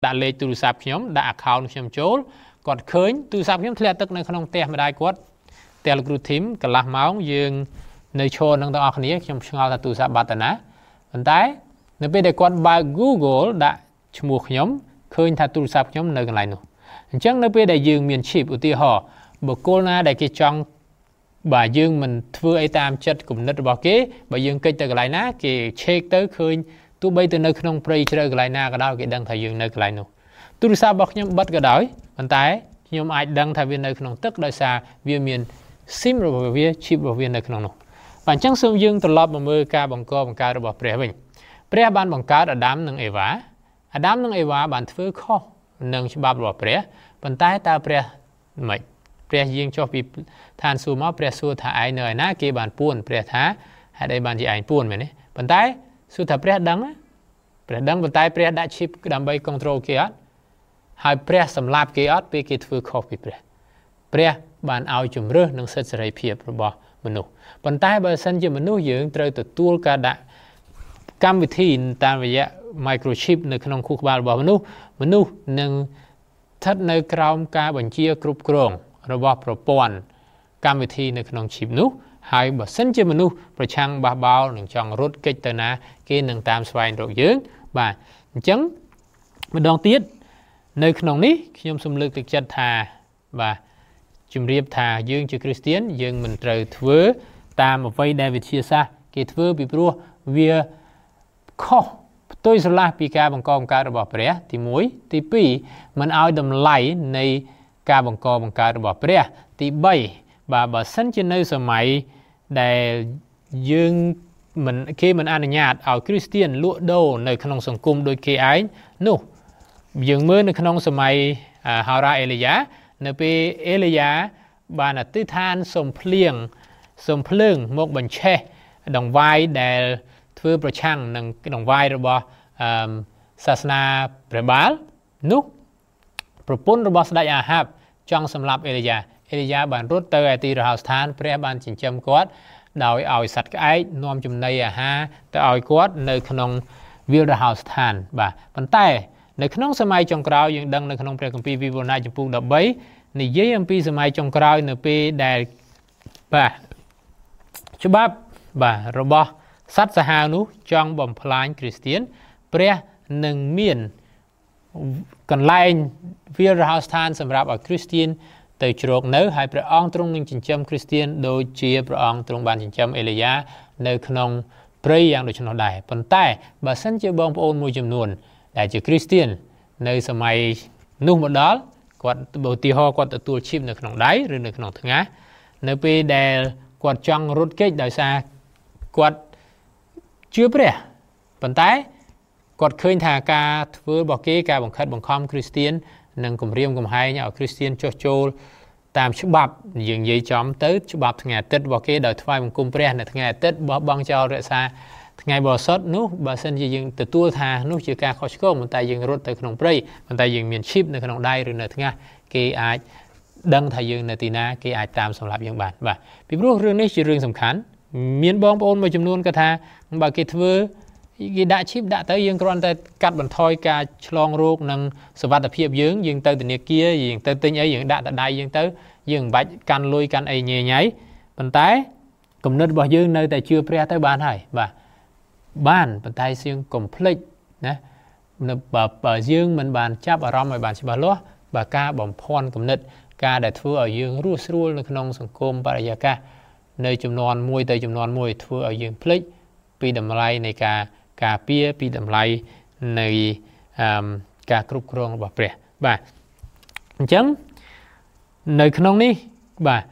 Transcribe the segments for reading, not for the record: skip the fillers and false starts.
đã lấyទូរស័ព្ទខ្ញុំដាក់ account ខ្ញុំចូលគាត់ឃើញទូរស័ព្ទខ្ញុំធ្លាក់ទឹកនៅក្នុងផ្ទះម្ដាយគាត់ផ្ទះលោកគ្រូធីមកន្លះម៉ោងយើងនៅឈរនឹងទាំងអស់គ្នាខ្ញុំឆ្ងល់ថាទូរស័ព្ទបាត់ទៅណាប៉ុន្តែនៅពេលដែលគាត់បើក Google ដាក់ឈ្មោះខ្ញុំឃើញថាទូរស័ព្ទខ្ញុំនៅកន្លែងនោះអញ្ចឹងនៅពេលដែលយើងមាន chip ឧទាហរណ៍បុគ្គលណាដែលគេចង់បាទយើងមិនធ្វើអីតាមចិត្តគំនិតរបស់គេបើយើងកិច្ចទៅកន្លែងណាគេឆេកទៅឃើញទោះបីទៅនៅក្នុងព្រៃជ្រៅកន្លែងណាក៏ដោយគេដឹងថាយើងនៅកន្លែងនោះទូរស័ព្ទរបស់ខ្ញុំបិទក៏ដោយប៉ុន្តែខ្ញុំអាចដឹងថាវានៅក្នុងទឹកដោយសារវាមាន SIM របស់វា chip របស់វានៅក្នុងនោះបាទអញ្ចឹងសូមយើងត្រឡប់មកមើលការបង្កបង្កើតរបស់ព្រះវិញព្រះបានបង្កើតអាដាមនិងអេវ៉ាអាដាមនិងអេវ៉ាបានធ្វើខុសនឹងច្បាប់របស់ព្រះប៉ុន្តែតើព្រះមិនព្រះយាងចុះពីឋានសួគ៌មកព្រះសួរថាឯងនៅឯណាគេបានពួនព្រះថាហេតុអីបានជាឯងពួនមែនទេប៉ុន្តែសួរថាព្រះដឹងប៉ុន្តែព្រះដាក់ chip ដើម្បី control គេអត់ហើយព្រះសម្លាប់គេអត់ពេលគេធ្វើខុសពីព្រះបានឲ្យជំរឿសនឹងសិទ្ធិសេរីភាពរបស់មនុស្សប៉ុន្តែបើសិនជាមនុស្សយើងត្រូវទទួលការដាក់កម្មវិធីតាមរយៈ microchip នៅក្នុងខួរក្បាលរបស់មនុស្សនឹងស្ថិតនៅក្រោមការបញ្ជាគ្រប់គ្រងរបស់ប្រព័ន្ធកម្មវិធីនៅក្នុង chip នោះហើយបើសិនជាមនុស្សប្រឆាំងបះបោរនឹងចង់រត់គេចទៅណាគេនឹងតាមស្វែងរកយើងបាទអញ្ចឹងម្ដងទៀតនៅក្នុងនេះខ្ញុំសូមលើកទឹកចិត្តថាបាទជំរាបថាយើងជាគ្រីស្ទៀនយើងមិនត្រូវធ្វើតាមអ្វីដែលវិទ្យាសាស្ត្រគេធ្វើពីព្រោះវាខុសផ្ទុយស្រឡះពីការបង្កបង្កើតរបស់ព្រះទី1ទី2មិនឲ្យតម្លៃនៃការបង្កបង្កើតរបស់ព្រះទី3បាទបើសិនជានៅសម័យដែលយើងគេមិនអនុញ្ញាតឲ្យគ្រីស្ទៀនលក់ដូរនៅក្នុងសង្គមដូចគេឯងនោះយើងមើលនៅក្នុងសម័យហោរ៉ាអេលីយ៉ានៅពេលអេលីយ៉ាបានអធិដ្ឋានសុំភ្លើងមកបញ្ឆេះដង្វាយដែលធ្វើប្រឆាំងនឹងដង្វាយរបស់សាសនាព្រះបាលនោះប្រពន្ធរបស់ស្ដេចអាហាបចង់សម្លាប់អេលីយ៉ាបានរត់ទៅឯទីរហោស្ថានព្រះបានចិញ្ចឹមគាត់ដោយឲ្យសត្វក្អែកនាំចំណីអាហារទៅឲ្យគាត់នៅក្នុងវាលរហោស្ថានបាទប៉ុន្តែនៅក្នុងសម័យចុងក្រោយយើងដឹងនៅក្នុងព្រះគម្ពីរវិវរណៈចំពុក13និយាយអំពីសម័យចុងក្រោយនៅពេលដែលបាទច្បាប់បាទរបស់សត្វសាហាវនោះចង់បំផ្លាញគ្រីស្ទៀនព្រះនឹងមានកន្លែងវាលរហោស្ថានសម្រាប់ឲ្យគ្រីស្ទៀនទៅជ្រកនៅហើយព្រះអង្គទ្រង់នឹងចិញ្ចឹមគ្រីស្ទៀនដូចជាព្រះអង្គទ្រង់បានចិញ្ចឹមអេលីយ៉ានៅក្នុងព្រៃយ៉ាងដូច្នោះដែរប៉ុន្តែបើសិនជាបងប្អូនមួយចំនួនដែលជាគ្រីស្ទៀននៅសម័យនោះមកដល់គាត់ឧទាហរណ៍គាត់ទទួលឈីបនៅក្នុងដៃឬនៅក្នុងថ្ងាសនៅពេលដែលគាត់ចង់រត់គេចដោយសារគាត់ជឿព្រះប៉ុន្តែគាត់ឃើញថាការធ្វើរបស់គេការបង្ខិតបង្ខំគ្រីស្ទៀននិងគំរាមកំហែងឲ្យគ្រីស្ទៀនចុះចូលតាមច្បាប់យើងនិយាយចំទៅច្បាប់ថ្ងៃអាទិត្យរបស់គេដោយថ្វាយបង្គំព្រះនៅថ្ងៃអាទិត្យបោះបង់ចោលរក្សាថ្ងៃបរិសុទ្ធនោះបើសិនជាយើងទទួលថានោះជាការខុសឆ្គងប៉ុន្តែយើងរត់ទៅក្នុងព្រៃប៉ុន្តែយើងមានឈីបនៅក្នុងដៃឬនៅថ្ងាសគេអាចដឹងថាយើងនៅទីណាគេអាចតាមសម្លាប់យើងបានបាទពីព្រោះរឿងនេះជារឿងសំខាន់មានបងប្អូនមួយចំនួនគាត់ថាបើគេធ្វើគេដាក់ឈីបដាក់ទៅយើងគ្រាន់តែកាត់បន្ថយការឆ្លងរោគនិងសុវត្ថិភាពយើងទៅធនាគារយើងទៅទិញអីយើងដាក់ទៅដៃយើងទៅយើងមិនបាច់កាន់លុយកាន់អីញ៉ៃញ៉ៃប៉ុន្តែគំនិតរបស់យើងនៅតែជឿព្រះទៅបានហើយបាទបានប៉ុន្តែយើងកុំភ្លេចណាបើយើងមិនបានចាប់អារម្មណ៍ឲ្យបានច្បាស់លាស់បើការបំភាន់គំនិតការដែលធ្វើឲ្យយើងរស់ស្រួលនៅក្នុងសង្គមបរិយាកាសនៅចំនួនមួយទៅចំនួនមួយធ្វើឲ្យយើងភ្លេចពីតម្លៃនៃការពារពីតម្លៃនៃការគ្រប់គ្រងរបស់ព្រះបាទអញ្ចឹងនៅក្នុងនេះបាទ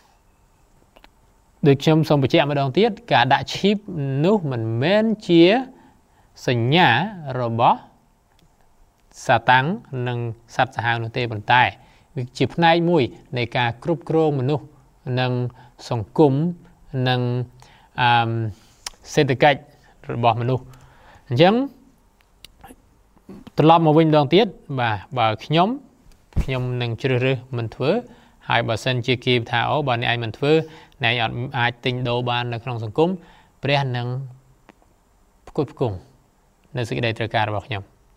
ដូចខ្ញុំសូមបញ្ជាក់ម្ដងទៀតការដាក់ឈីបនោះមិនមែនជាសញ្ញារបស់សាតាំងនិងសត្វសាហាវនោះទេប៉ុន្តែវាជាផ្នែកមួយនៃការគ្រប់គ្រងមនុស្សនិងសង្គមនិងសេដ្ឋកិច្ចរបស់មនុស្សអញ្ចឹងត្រឡប់មកវិញម្ដងទៀតបាទបើខ្ញុំនឹងជ្រើសរើសមិនធ្វើហើយបើសិនជាគេថាអូបើអ្នកឯងមិនធ្វើអ្នកឯងអាចទិញដូរបាននៅក្នុងសង្គមព្រះនឹងផ្គត់ផ្គង់នៅសេចក្តីត្រូវការរបស់ខ្ញុំ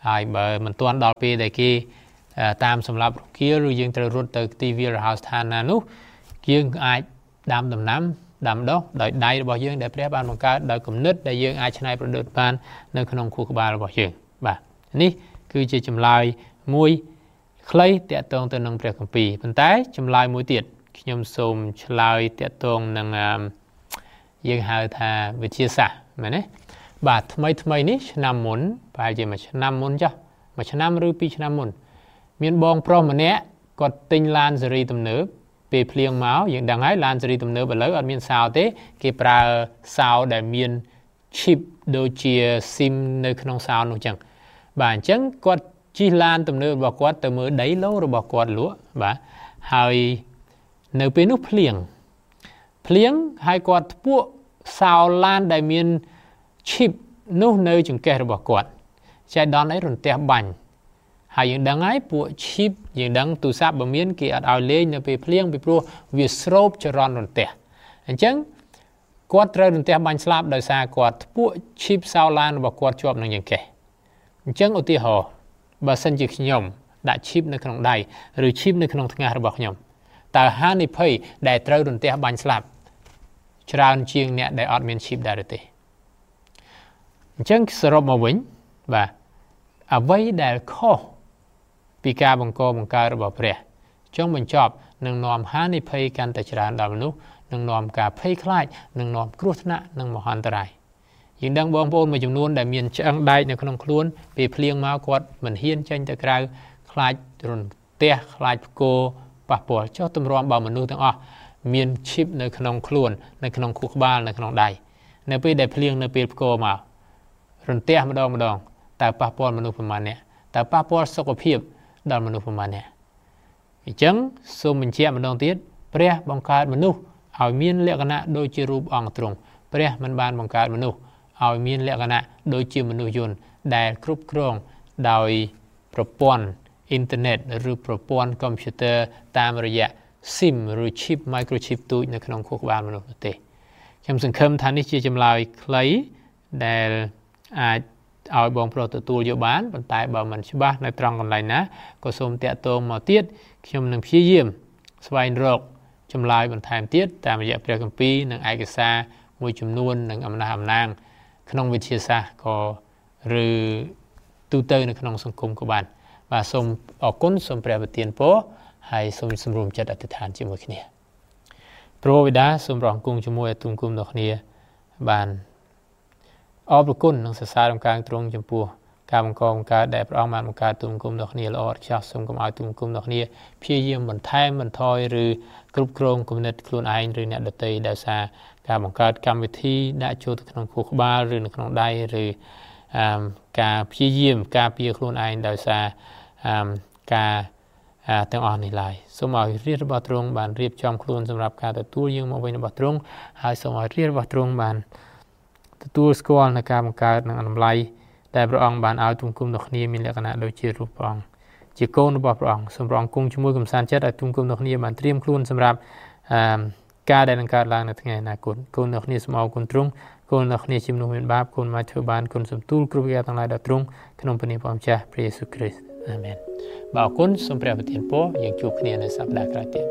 ហើយបើមិនទាន់ដល់ពេលដែលគេតាមសម្រាប់គៀលឬយើងត្រូវរត់ទៅទីវាលរហោស្ថានណានោះយើងអាចដាំដំណាំដាំដុះដោយដៃរបស់យើងដែលព្រះបានបង្កើតដោយគំនិតដែលយើងអាចច្នៃប្រឌិតបាននៅក្នុងខួរក្បាលរបស់យើងបាទនេះគឺជាចម្លើយមួយខ្លីតាក់ទងទៅនឹងព្រះគម្ពីរប៉ុន្តែចម្លើយមួយទៀតខ្ញុំសូមឆ្លើយតាក់ទងនឹងយើងហៅថាវិទ្យាសាស្ត្រមែនទេបាទថ្មីនេះឆ្នាំមុនប្រហែលជាមួយឆ្នាំមុនចុះមួយឆ្នាំឬ2ឆ្នាំមុនមានបងប្រុសម្នាក់គាត់ទិញឡានសេរីទំនើបពេលភ្លៀងមកយើងដឹងហើយឡានសេរីទំនើបឥឡូវអត់មានសោទេគេប្រើសោដែលមាន chip ដូចជា SIM នៅក្នុងសោនោះចឹងបាទអញ្ចឹងគាត់ជិះឡានទំនើបរបស់គាត់ទៅមើលដីឡូរបស់គាត់លក់បាទហើយនៅពេលនោះភ្លៀងហើយគាត់ធ្ពក់សោឡានដែលមាន chip នោះនៅចង្កេះរបស់គាត់ចែកដល់អីរន្ទះបាញ់ហើយយើងដឹងហើយពួក chip យើងដឹងទូរស័ព្ទបើមានគេអត់ឲ្យលេងនៅពេលភ្លៀងពីព្រោះវាស្រូបចរន្តរន្ទះអញ្ចឹងគាត់ត្រូវរន្ទះបាញ់ស្លាប់ដោយសារគាត់ធ្ពក់ chip សោឡានរបស់គាត់ជាប់នឹងចង្កេះអញ្ចឹងឧទាហរណ៍បើសិនជាខ្ញុំដាក់ chip នៅក្នុងដៃឬ chip នៅក្នុងថ្ងាសរបស់ខ្ញុំតើហានិភ័យដែលត្រូវរន្ទះបាញ់ស្លាប់ច្រើនជាងអ្នកដែលអត់មាន chip ដែរទេអញ្ចឹងសរុបមកវិញបាទអ្វីដែលខុសពីការបង្កើតរបស់ព្រះចុងបញ្ចប់នឹងនាំហានិភ័យកាន់តែច្រើនដល់មនុស្សនឹងនាំការភ័យខ្លាចនឹងនាំគ្រោះថ្នាក់និងមហន្តរាយយើងដឹងបងប្អូនមួយចំនួនដែលមានឆ្អឹងដែកនៅក្នុងខ្លួនពេលភ្លៀងមកគាត់មិនហ៊ានចេញទៅក្រៅខ្លាចរន្ទះខ្លាចផ្គរប៉ះពាល់ចុះទម្រាំបើមនុស្សទាំងអស់មាន chip នៅក្នុងខ្លួននៅក្នុងខួរក្បាលនៅក្នុងដៃនៅពេលដែលភ្លៀងនៅពេលផ្គរមករន្ទះម្ដងតើប៉ះពាល់មនុស្សប្រមាណអ្នកតើប៉ះពាល់សុខភាពដល់មនុស្សប្រមាណអ្នកអញ្ចឹងសូមបញ្ជាក់ម្ដងទៀតព្រះបង្កើតមនុស្សឲ្យមានលក្ខណៈដូចជារូបអង្គទ្រង់ព្រះមិនបានបង្កើតមនុស្សឲ្យមានលក្ខណៈដូចជាមនុស្សយន្តដែលគ្រប់គ្រងដោយប្រព័ន្ធអ៊ីនធឺណិតឬប្រព័ន្ធកុំព្យូទ័រតាមរយៈ SIM ឬ chip microchip ទូចនៅក្នុងខួរក្បាលមនុស្សទេខ្ញុំសង្ឃឹមថានេះជាចម្លើយខ្លីដែលអាចឲ្យបងប្រុសទទួលយកបានប៉ុន្តែបើមិនច្បាស់នៅត្រង់កន្លែងណាក៏សូមតាក់ទងមកទៀតខ្ញុំនឹងព្យាយាមស្វែងរកចម្លើយបន្ថែមទៀតតាមរយៈព្រះគម្ពីរនិងឯកសារមួយចំនួននិងអំណះអំណាងក្នុងវិទ្យាសាស្ត្រក៏ឬទូទៅនៅក្នុងសង្គមក៏បានបាទសូមអរគុណសូមព្រះប្រទានពរហើយសូមសម្រុំចិត្តអធិដ្ឋានជាមួយគ្នាព្រះបិតាសូមរងគង់ជាមួយអទុំគុំដល់គ្នាបានអរគុណនិងសរសើរដំណើរទ្រង់ចំពោះការបង្កើតដែលព្រះអង្គបានបង្កើតទុំគុំដល់គ្នាល្អឥតខ្ចោះសូមកុំឲ្យទុំគុំដល់គ្នាព្យាយាមបន្ថែមបន្ថយឬគ្រប់គ្រងគំនិតខ្លួនឯងឬអ្នកដទៃដោយសារការបង្កើតកម្មវិធីដាក់ចូលទៅក្នុងខួរក្បាលឬនៅក្នុងដៃឬការព្យាយាមការពារខ្លួនឯងដោយសារការទាំងអស់នេះឡើយសូមឲ្យរាជរបស់ទ្រង់បានរៀបចំខ្លួនសម្រាប់ការទទួលយើងមកវិញរបស់ទ្រង់ហើយសូមឲ្យរាជរបស់ទ្រង់បានទទួលស្គាល់នៅការបង្កើតនិងតម្លៃដែលព្រះអង្គបានឲ្យទុំគុំដល់គ្នាមានលក្ខណៈដូចជារូបព្រះអង្គជាកូនរបស់ព្រះអង្គសូមព្រះអង្គគង់ជាមួយកំសាន្តចិត្តឲ្យទុំគុំដល់គ្នាបានត្រៀមខ្លួនសម្រាប់ការដែលនឹងកើតឡើងនៅថ្ងៃអនាគតកូនដល់គ្នាសូមអរគុណទ្រង់កូនដល់គ្នាជាមនុស្សមានបាបកូនមកធ្វើបានគុណសំទូលគ្រប់យ៉ាងទាំងឡាយដល់ទ្រង់ក្នុងព្រះនាមព្រះម្ចាស់ព្រះយេស៊ូវគ្រីស្ទអាមែនបាទអរគុណសូមព្រះប្រទានពរយើងជួបគ្នានៅសប្តាហ៍ក្រោយទៀត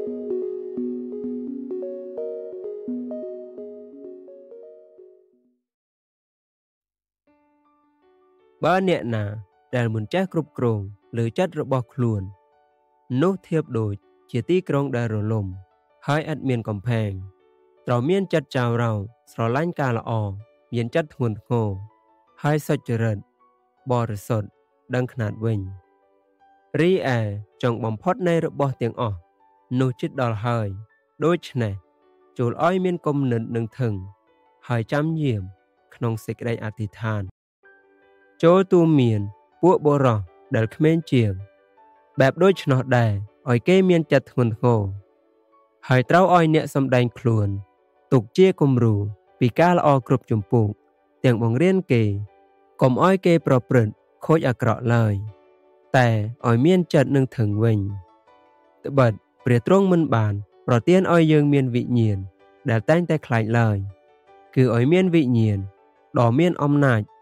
បើអ្នកណាដែលមិនចេះគ្រប់គ្រងលើចិត្តរបស់ខ្លួននោះធៀបដូចជាទីក្រុងដែលរលំហើយឥតមានកំផែងត្រូវមានចិត្តចៅរៅស្រឡាញ់ការល្អមានចិត្តធ្ងន់ធ្ងរហើយសុចរិតបរិសុទ្ធដឹងខ្នាតវិញរីឯចុងបំផុតនៃរបស់ទាំងអស់នោះជិតដល់ហើយដូច្នេះចូលឲ្យមានគំនិតនឹងធឹងហើយចាំយាមក្នុងសេចក្តីអធិដ្ឋានចូលទូមានពួកបុរសដែលក្មេងជាងបែបដូច្នោះដែរឲ្យគេមានចិត្តធ្ងន់ធ្ងរហើយត្រូវឲ្យអ្នកសម្ដែងខ្លួនទុកជាគំរូពីការល្អគ្រប់ជំពូកទាំងបង្រៀនគេកុំឲ្យគេប្រព្រឹត្តខូចអាក្រក់ឡើយតែឲ្យមានចិត្តនឹងធឹងវិញត្បិតព្រះទ្រង់មិនបានប្រទានឲ្យយើងមានវិញ្ញាណដែលតែងតែខ្លាចឡើយគឺឲ្យមានវិញ្ញាណដ៏មានអំណាច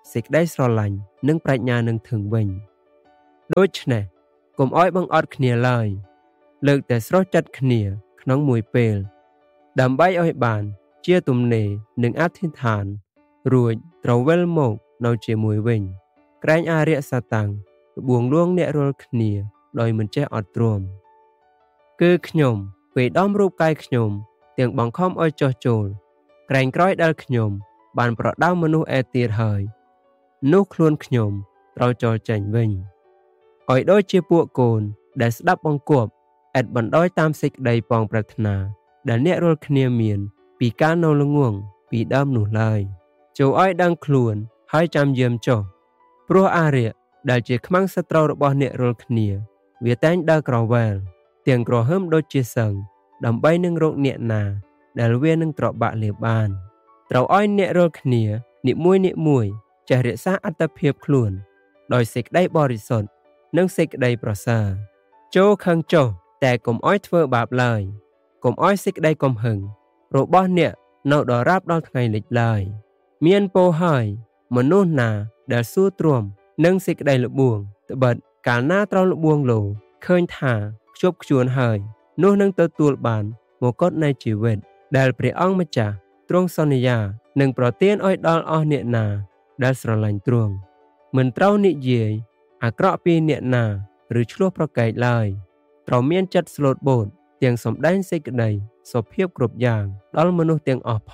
សេចក្តីស្រឡាញ់និងប្រាជ្ញានឹងធឹងវិញដូច្នេះកុំឲ្យបង្អត់គ្នាឡើយលើកតែស្រស់ចិត្តគ្នាក្នុងមួយពេលដើម្បីឲ្យបានជាទំនេរនិងអធិដ្ឋានរួចត្រូវវិលមកនៅជាមួយវិញក្រែងអារិយសតាំងលបួងលួងអ្នករាល់គ្នាដោយមិនចេះអត់ទ្រាំគឺខ្ញុំពេលដំរូបកាយខ្ញុំទាំងបង្ខំឲ្យចោះចូលក្រែងក្រោយដែលខ្ញុំបានប្រដៅមនុស្សឯទៀតហើយនោះខ្លួនខ្ញុំត្រូវចោលចេញវិញឲ្យដូចជាពួកកូនដែលស្ដាប់បង្គាប់ឥតបណ្ដោយតាមសេចក្តីប៉ងប្រាថ្នាដែលអ្នករាល់គ្នាមានពីការនៅល្ងងពីដើមនោះឡើយចូលឲ្យដឹងខ្លួនហើយចាំយាមចុះព្រោះអារិយដែលជាខ្មាំងសត្រូវរបស់អ្នករាល់គ្នាវាតែងដើរក្រវែលទាំងក្រហមដូចជាសឹងដើម្បីនឹងរកអ្នកណាដែលវានឹងត្របាក់លាបានត្រូវឲ្យអ្នករាល់គ្នានិមួយចេះរក្សាអត្តភាពខ្លួនដោយសេចក្តីបរិសុទ្ធនិងសេចក្តីប្រសើរចូលខឹងចុះតែកុំឲ្យធ្វើបាបឡើយកុំឲ្យសេចក្តីកំហឹងរបស់អ្នកនៅដល់រាបដល់ថ្ងៃលិចឡើយមានពោហើយមនុស្សណាដែលសួរទ្រាំនឹងសេចក្តីលបួងត្បិតកាលណាត្រូវលបួងលោឃើញថាខ្ជាប់ខ្ជួនហើយនោះនឹងទទួលបានមកុដនៃជីវិតដែលព្រះអង្គម្ចាស់ទ្រង់សន្យានឹងប្រទានឲ្យដល់អស់អ្នកណាដែលស្រឡាញ់ទ្រង់មិនត្រូវនិយាយអាក្រក់ពីអ្នកណាឬឆ្លោះប្រកែកឡើយត្រូវមានចិត្តស្លូតបូតទាំងសម្ដែងសេចក្តីសុភាពគ្រប់យ៉ាងដល់មនុស្សទាំងអស់ផង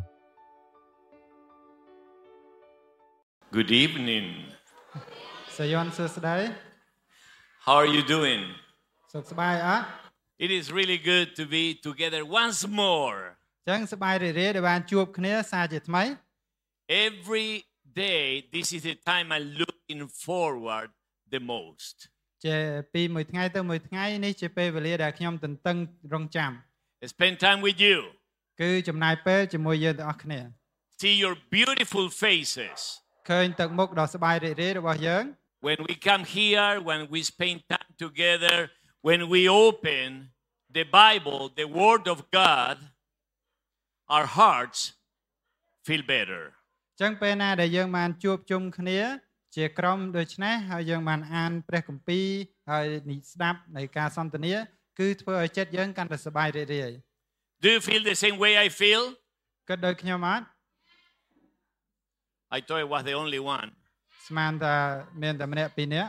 Good evening. សាយ័ន្តសួស្តី How are you doing? សុខសប្បាយអត់ It is really good to be together once more. ចឹងសប្បាយរីករាយដែលបានជួបគ្នាសារជាថ្មី Every day, this is the time I'm looking forward the most. ជាពីមួយថ្ងៃទៅមួយថ្ងៃនេះជាពេលវេលាដែលខ្ញុំទន្ទឹងរង់ចាំ Spend time with you. គឺចំណាយពេលជាមួយយើងទាំងអស់គ្នា See your beautiful faces. ឃើញទឹកមុខដ៏សប្បាយរីករាយរបស់យើង When we come here, when we spend time together, when we open the Bible, the Word of God, our hearts feel better. ចឹងពេលណាដែលយើងបានជួបជុំគ្នាជាក្រុមដូចនេះហើយយើងបានអានព្រះគម្ពីរហើយនិយាយស្ដាប់នៃការសន្ទនាគឺធ្វើឲ្យចិត្តយើងកាន់តែសប្បាយរីករាយ Do you feel the same way I feel? គិតដូចខ្ញុំអត់ I thought I was the only one. ស្មានថាមានតែម្នាក់ពីរនាក់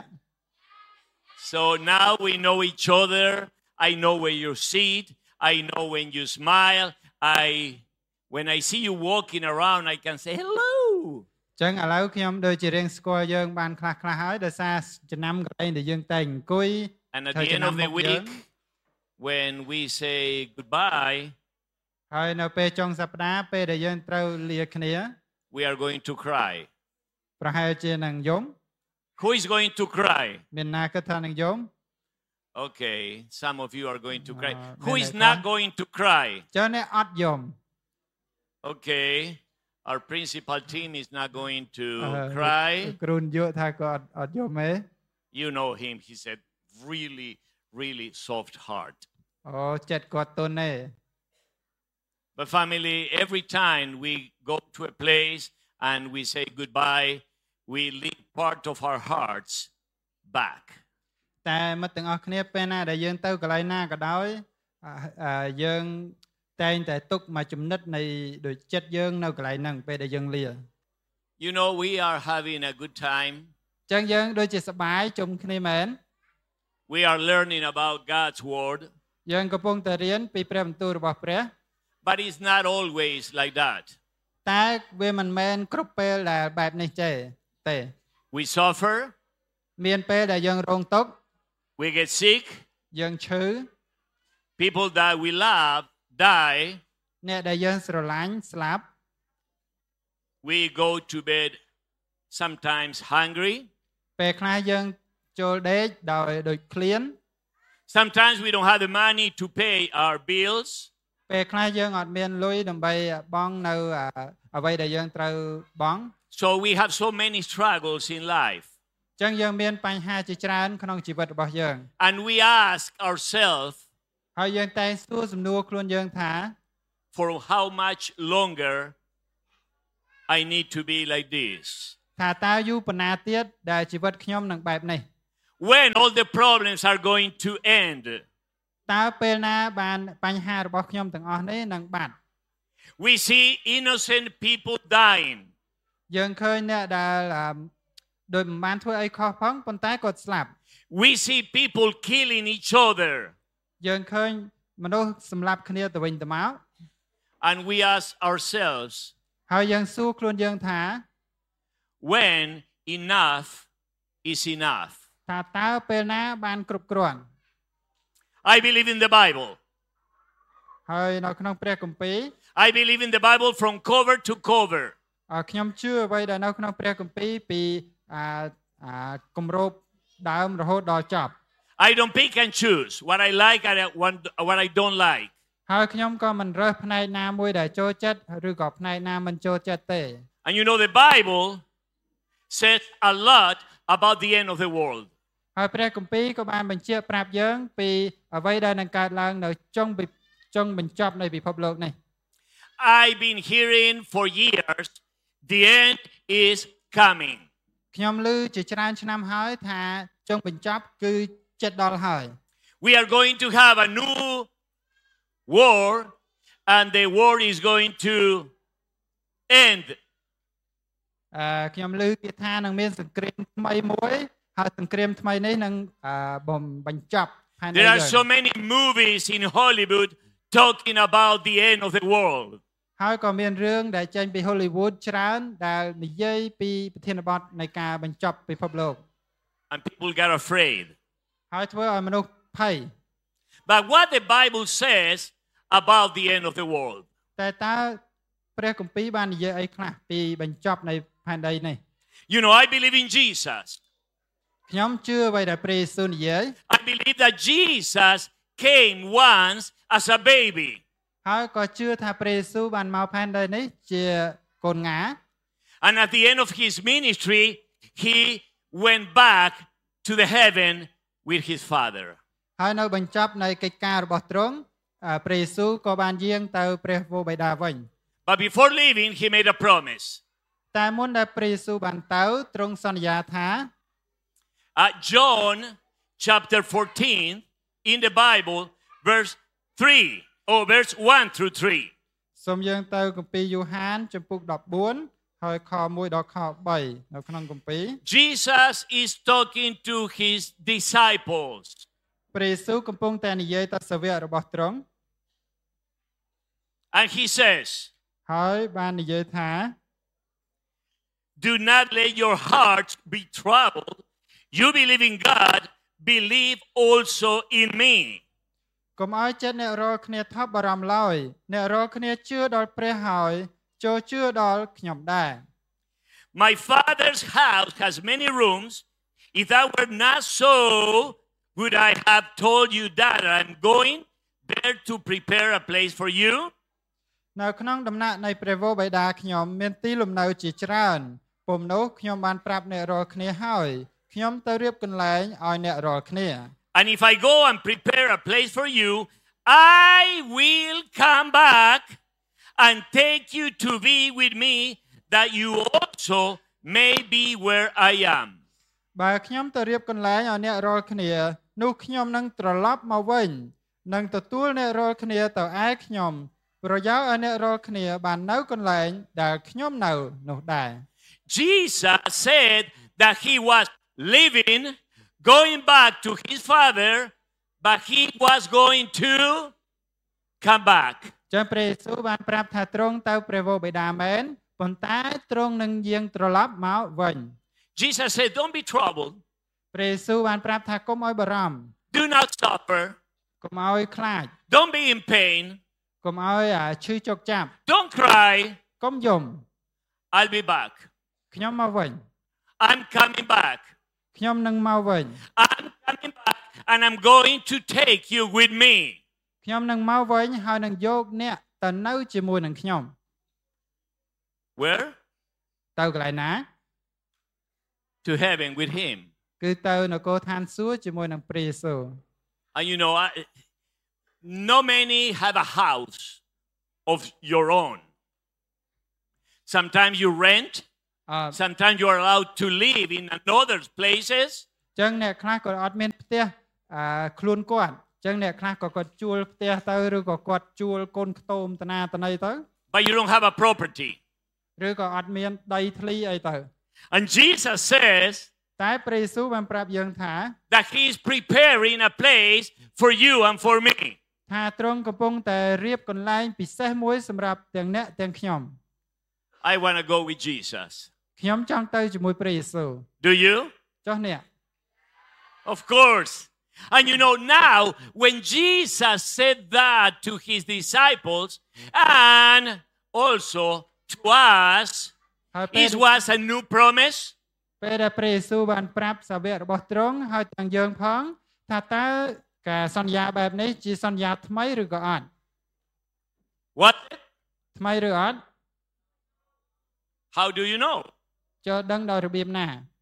So now we know each other. I know where you sit. I know when you smile. When I see you walking around, I can say hello. ចឹងឥឡូវខ្ញុំដូចជារៀងស្គាល់យើងបានខ្លះៗហើយដោយសារចំណាំកន្លែងដែលយើងតែងអង្គុយ And at the end of the week, when we say goodbye, ហើយនៅពេលចុងសប្តាហ៍ពេលដែលយើងត្រូវលាគ្នា we are going to cry. ប្រហែលជានឹងយំ Who is going to cry? មានណាគិតថានឹងយំ Okay, some of you are going to cry. Who is not going to cry? ចឹងអ្នកអត់យំ Okay, our principal team is not going to cry. គ្រូនយកថាគាត់អត់យំទេ You know him. He's a really, really soft heart. អូចិត្តគាត់ទន់ទេ But family, every time we go to a place and we say goodbye, we leave part of our hearts back. តែមិត្តទាំងអស់គ្នាពេលណាដែលយើងទៅកន្លែងណាក៏ដោយយើងតែងតែទុកមួយចំណិតនៃដូចចិត្តយើងនៅកន្លែងហ្នឹងពេលដែលយើងលា You know, we are having a good time. ចឹងយើងដូចជាសប្បាយជុំគ្នាមែន We are learning about God's word. យើងកំពុងតែរៀនពីព្រះបន្ទូលរបស់ព្រះ But it's not always like that. តែវាមិនមែនគ្រប់ពេលដែលបែបនេះទេ We suffer. មានពេលដែលយើងរងទុក្ខ We get sick. យើងឈឺ People that we love die. អ្នកដែលយើងស្រឡាញ់ស្លាប់ We go to bed sometimes hungry. ពេលខ្លះយើងចូលដេកដោយដូចឃ្លាន Sometimes we don't have the money to pay our bills. ពេលខ្លះយើងអត់មានលុយដើម្បីបង់នៅអ្វីដែលយើងត្រូវបង់ So we have so many struggles in life. ចឹងយើងមានបញ្ហាជាច្រើនក្នុងជីវិតរបស់យើង And we ask ourselves, ហើយយើងតែងសួរសំណួរខ្លួនយើងថា for how much longer I need to be like this. ថាតើយូរប៉ុណ្ណាទៀតដែលជីវិតខ្ញុំនឹងបែបនេះ When all the problems are going to end. តើពេលណាបានបញ្ហារបស់ខ្ញុំទាំងអស់នេះនឹងបាត់ We see innocent people dying. យើងឃើញអ្នកដែលដោយមិនបានធ្វើអីខុសផងប៉ុន្តែគាត់ស្លាប់ We see people killing each other. យើងឃើញមនុស្សសម្លាប់គ្នាទៅវិញទៅមក And we ask ourselves, ហើយយើងសួរខ្លួនយើងថា when enough is enough? ថាតើពេលណាបានគ្រប់គ្រាន់ I believe in the Bible. ហើយនៅក្នុងព្រះគម្ពីរ I believe in the Bible from cover to cover. ខ្ញុំជឿអ្វីដែលនៅក្នុងព្រះគម្ពីរពីគម្របដើមរហូតដល់ចប់ I don't pick and choose what I like and what I don't like. ហើយខ្ញុំក៏មិនរើសផ្នែកណាមួយដែលចូលចិត្តឬក៏ផ្នែកណាមិនចូលចិត្តទេ And you know the Bible says a lot about the end of the world. ហើយព្រះគម្ពីរក៏បានបញ្ជាក់ប្រាប់យើងពីអ្វីដែលនឹងកើតឡើងនៅចុងបញ្ចប់នៃពិភពលោកនេះ I've been hearing for years the end is coming. ខ្ញុំឮជាច្រើនឆ្នាំហើយថាចុងបញ្ចប់គឺជិតដល់ហើយ We are going to have a new war and the war is going to end. ខ្ញុំឮគេថានឹងមានសង្គ្រាមថ្មីមួយហើយសង្គ្រាមថ្មីនេះនឹងបញ្ចប់ផែនដី There are so many movies in Hollywood talking about the end of the world. ហើយក៏មានរឿងដែលចេញពី Hollywood ច្រើនដែលនិយាយពីប្រធានបទនៃការបញ្ចប់ពិភពលោក And people get afraid. ហើយធ្វើឲ្យមនុស្សភ័យ But what the Bible says about the end of the world? តែតើព្រះគម្ពីរបាននិយាយអីខ្លះពីបញ្ចប់នៃផែនដីនេះ You know, I believe in Jesus. ខ្ញុំជឿអ្វីដែលព្រះយេស៊ូវនិយាយ I believe that Jesus came once as a baby. ហើយក៏ជឿថាព្រះយេស៊ូវបានមកផែនដីនេះជាកូនងា And at the end of his ministry, he went back to the heaven with his Father. ហើយនៅបញ្ចប់នៃកិច្ចការរបស់ទ្រង់ព្រះយេស៊ូវក៏បានយាងទៅព្រះវរបិតាវិញ But before leaving, he made a promise. តែមុនដែលព្រះយេស៊ូវបានទៅទ្រង់សន្យាថា John chapter 14 in the Bible, verse 1 through 3. សូមយើងទៅគម្ពីរយូហានចំពុក14ហើយខ1ដល់ខ3នៅក្នុងគម្ពីរ Jesus is talking to his disciples. ព្រះយេស៊ូវកំពុងតែនិយាយទៅសាវករបស់ទ្រង់ And he says, ហើយបាននិយាយថា Do not let your hearts be troubled. You believe in God, believe also in me. កុំឲ្យចិត្តអ្នករាល់គ្នាថប់បារម្ភឡើយអ្នករាល់គ្នាជឿដល់ព្រះហើយចូលជឿដល់ខ្ញុំដែរ My Father's house has many rooms. If that were not so, would I have told you that I'm going there to prepare a place for you? នៅក្នុងដំណាក់នៃព្រះវរបិតាខ្ញុំមានទីលំនៅជាច្រើនពុំនោះខ្ញុំបានប្រាប់អ្នករាល់គ្នាហើយខ្ញុំទៅរៀបកន្លែងឲ្យអ្នករាល់គ្នា And if I go and prepare a place for you, I will come back and take you to be with me, that you also may be where I am. បើខ្ញុំទៅរៀបកន្លែងឲ្យអ្នករាល់គ្នានោះខ្ញុំនឹងត្រឡប់មកវិញនឹងទទួលអ្នករាល់គ្នាទៅឯខ្ញុំប្រយោជន៍ឲ្យអ្នករាល់គ្នាបាននៅកន្លែងដែលខ្ញុំនៅនោះដែរ Jesus said that he was leaving, going back to his Father, but he was going to come back. ចឹងព្រះយេស៊ូវបានប្រាប់ថាទ្រង់ទៅព្រះវរបិតាមែនប៉ុន្តែទ្រង់នឹងយាងត្រឡប់មកវិញ Jesus said, Don't be troubled. ព្រះយេស៊ូវបានប្រាប់ថាកុំឲ្យបារម្ភ Do not suffer. កុំឲ្យខ្លាច Don't be in pain. កុំឲ្យឈឺចុកចាប់ Don't cry. កុំយំ I'll be back. ខ្ញុំមកវិញ I'm coming back. ខ្ញុំនឹងមកវិញ I'm coming back and I'm going to take you with me. ខ្ញុំនឹងមកវិញហើយនឹងយកអ្នកទៅនៅជាមួយនឹងខ្ញុំ Where? ទៅកន្លែងណា To heaven with him. គឺទៅនគរឋានសួគ៌ជាមួយនឹងព្រះយេស៊ូវ And you know, not many have a house of your own. Sometimes you rent. Sometimes you are allowed to live in another places. ចឹងអ្នកខ្លះក៏អត់មានផ្ទះខ្លួនគាត់ចឹងអ្នកខ្លះក៏គាត់ជួលផ្ទះទៅឬក៏គាត់ជួលកូនខ្ទមតាណាតណីទៅ But you don't have a property. ឬក៏អត់មានដីធ្លីអីទៅ And Jesus says តែព្រះយេស៊ូវបានប្រាប់យើងថា that he is preparing a place for you and for me. ថាទ្រង់កំពុងតែរៀបកន្លែងពិសេសមួយសម្រាប់ទាំងអ្នកទាំងខ្ញុំ I want to go with Jesus. ខ្ញុំចង់ទៅជាមួយព្រះយេស៊ូវ Do you? ចុះអ្នក Of course. And you know now when Jesus said that to his disciples and also to us, it was a new promise. ពេលដែលព្រះយេស៊ូវបានប្រាប់សាវករបស់ទ្រង់ហើយទាំងយើងផងថាតើការសន្យាបែបនេះជាសន្យាថ្មីឬក៏អត់ What? ថ្មីឬអត់ How do you know? ចូលដឹងដោយរបៀបណា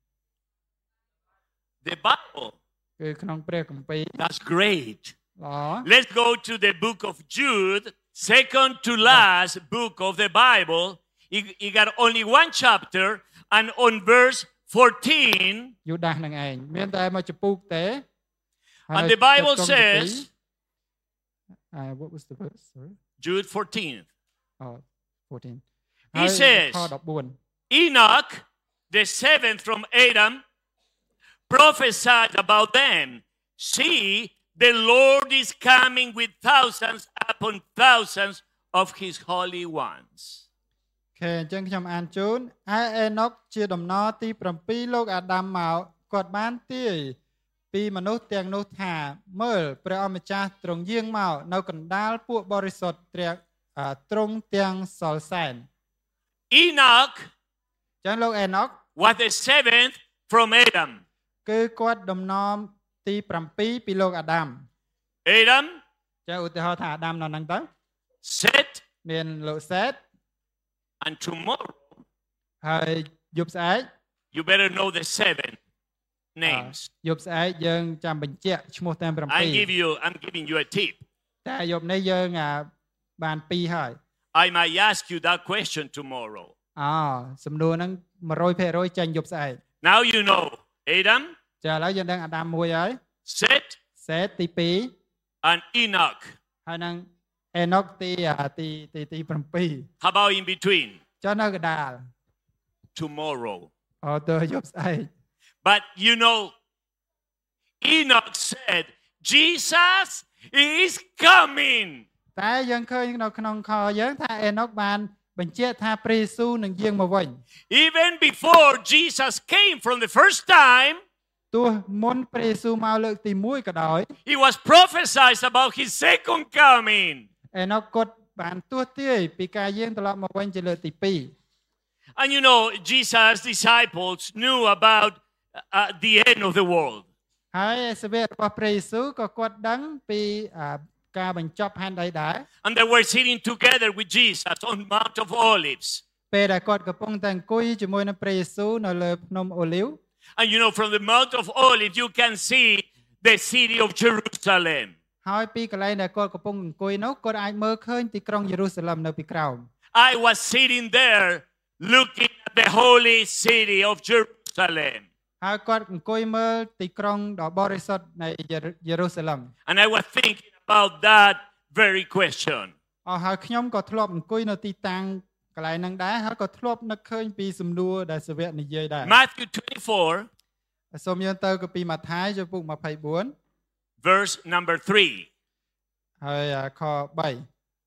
The Bible. គឺក្នុងព្រះគម្ពីរ That's great. ល្អ Let's go to the book of Jude, second to last book of the Bible. It got only one chapter, and on verse 14, យូដាសនឹងឯងមានតែមួយចំពុកទេ and the Bible says, what was the verse sorry Jude 14. 14 He says, ខ14 Enoch, the seventh from Adam, prophesied about them. See, the Lord is coming with thousands upon thousands of his holy ones. ខេអញ្ចឹងខ្ញុំអានជូនឯអេណុកជាដំណរទី7លោកអាដាមមកគាត់បានទាយពីមនុស្សទាំងនោះថាមើលព្រះអម្ចាស់ទ្រង់យាងមកនៅកណ្ដាលពួកបរិសុទ្ធទ្រង់ទាំងសល់សែន Enoch ចឹងលោកអេណុក was the seventh from Adam. គឺគាត់ដំណរទី7ពីលោកអាដាម Adam ចឹងឧទាហរណ៍ថាអាដាមនៅហ្នឹងទៅ Seth មានលោកសេត and tomorrow ហើយយប់ស្អែក you better know the seven names. យប់ស្អែកយើងចាំបញ្ជាក់ឈ្មោះទាំង7 I'm giving you a tip. តែយប់នេះយើងបាន2ហើយ I might ask you that question tomorrow. សំណួរហ្នឹង 100%ចាញ់យប់ស្អែក Now you know Adam ចាឥឡូវយើងដឹងអាដាមមួយហើយ Seth សេតទី2 and Enoch. ហើយនឹងអេណុកទី7 How about in between? ចុះនៅកណ្ដាល Tomorrow. ទៅយប់ស្អែក But you know, Enoch said, Jesus is coming. តែយើងឃើញនៅក្នុងខយើងថាអេណុកបានបញ្ជាក់ថាព្រះយេស៊ូវនឹងយាងមកវិញ Even before Jesus came from the first time, ទោះមុនព្រះយេស៊ូវមកលើកទី1ក៏ដោយ it was prophesied about his second coming. អេណុកគាត់បានទស្សទាយពីការយាងត្រឡប់មកវិញជាលើកទី2 And you know, Jesus' disciples knew about the end of the world. ហើយសាវករបស់ព្រះយេស៊ូវក៏គាត់ដឹងពីការបញ្ចប់ផែនដីដែរ And they were sitting together with Jesus on Mount of Olives. ពេលដែលគាត់កំពុងតែអង្គុយជាមួយនឹងព្រះយេស៊ូវនៅលើភ្នំអូលីវ And you know, from the Mount of Olives, you can see the city of Jerusalem. ហើយពីកន្លែងដែលគាត់កំពុងអង្គុយនោះគាត់អាចមើលឃើញទីក្រុងយេរូសាឡិមនៅពីក្រោម I was sitting there looking at the holy city of Jerusalem. ហើយគាត់អង្គុយមើលទីក្រុងដ៏បរិសុទ្ធនៃយេរូសាឡិម And I was thinking about that very question. ហើយខ្ញុំក៏ធ្លាប់អង្គុយនៅទីតាំងកន្លែងហ្នឹងដែរហើយក៏ធ្លាប់នឹកឃើញពីសំណួរដែលសាវកនិយាយដែរ Matthew 24, សូមយើងទៅកាពីម៉ាថាយចំពុក24 verse number 3. ហើយខ3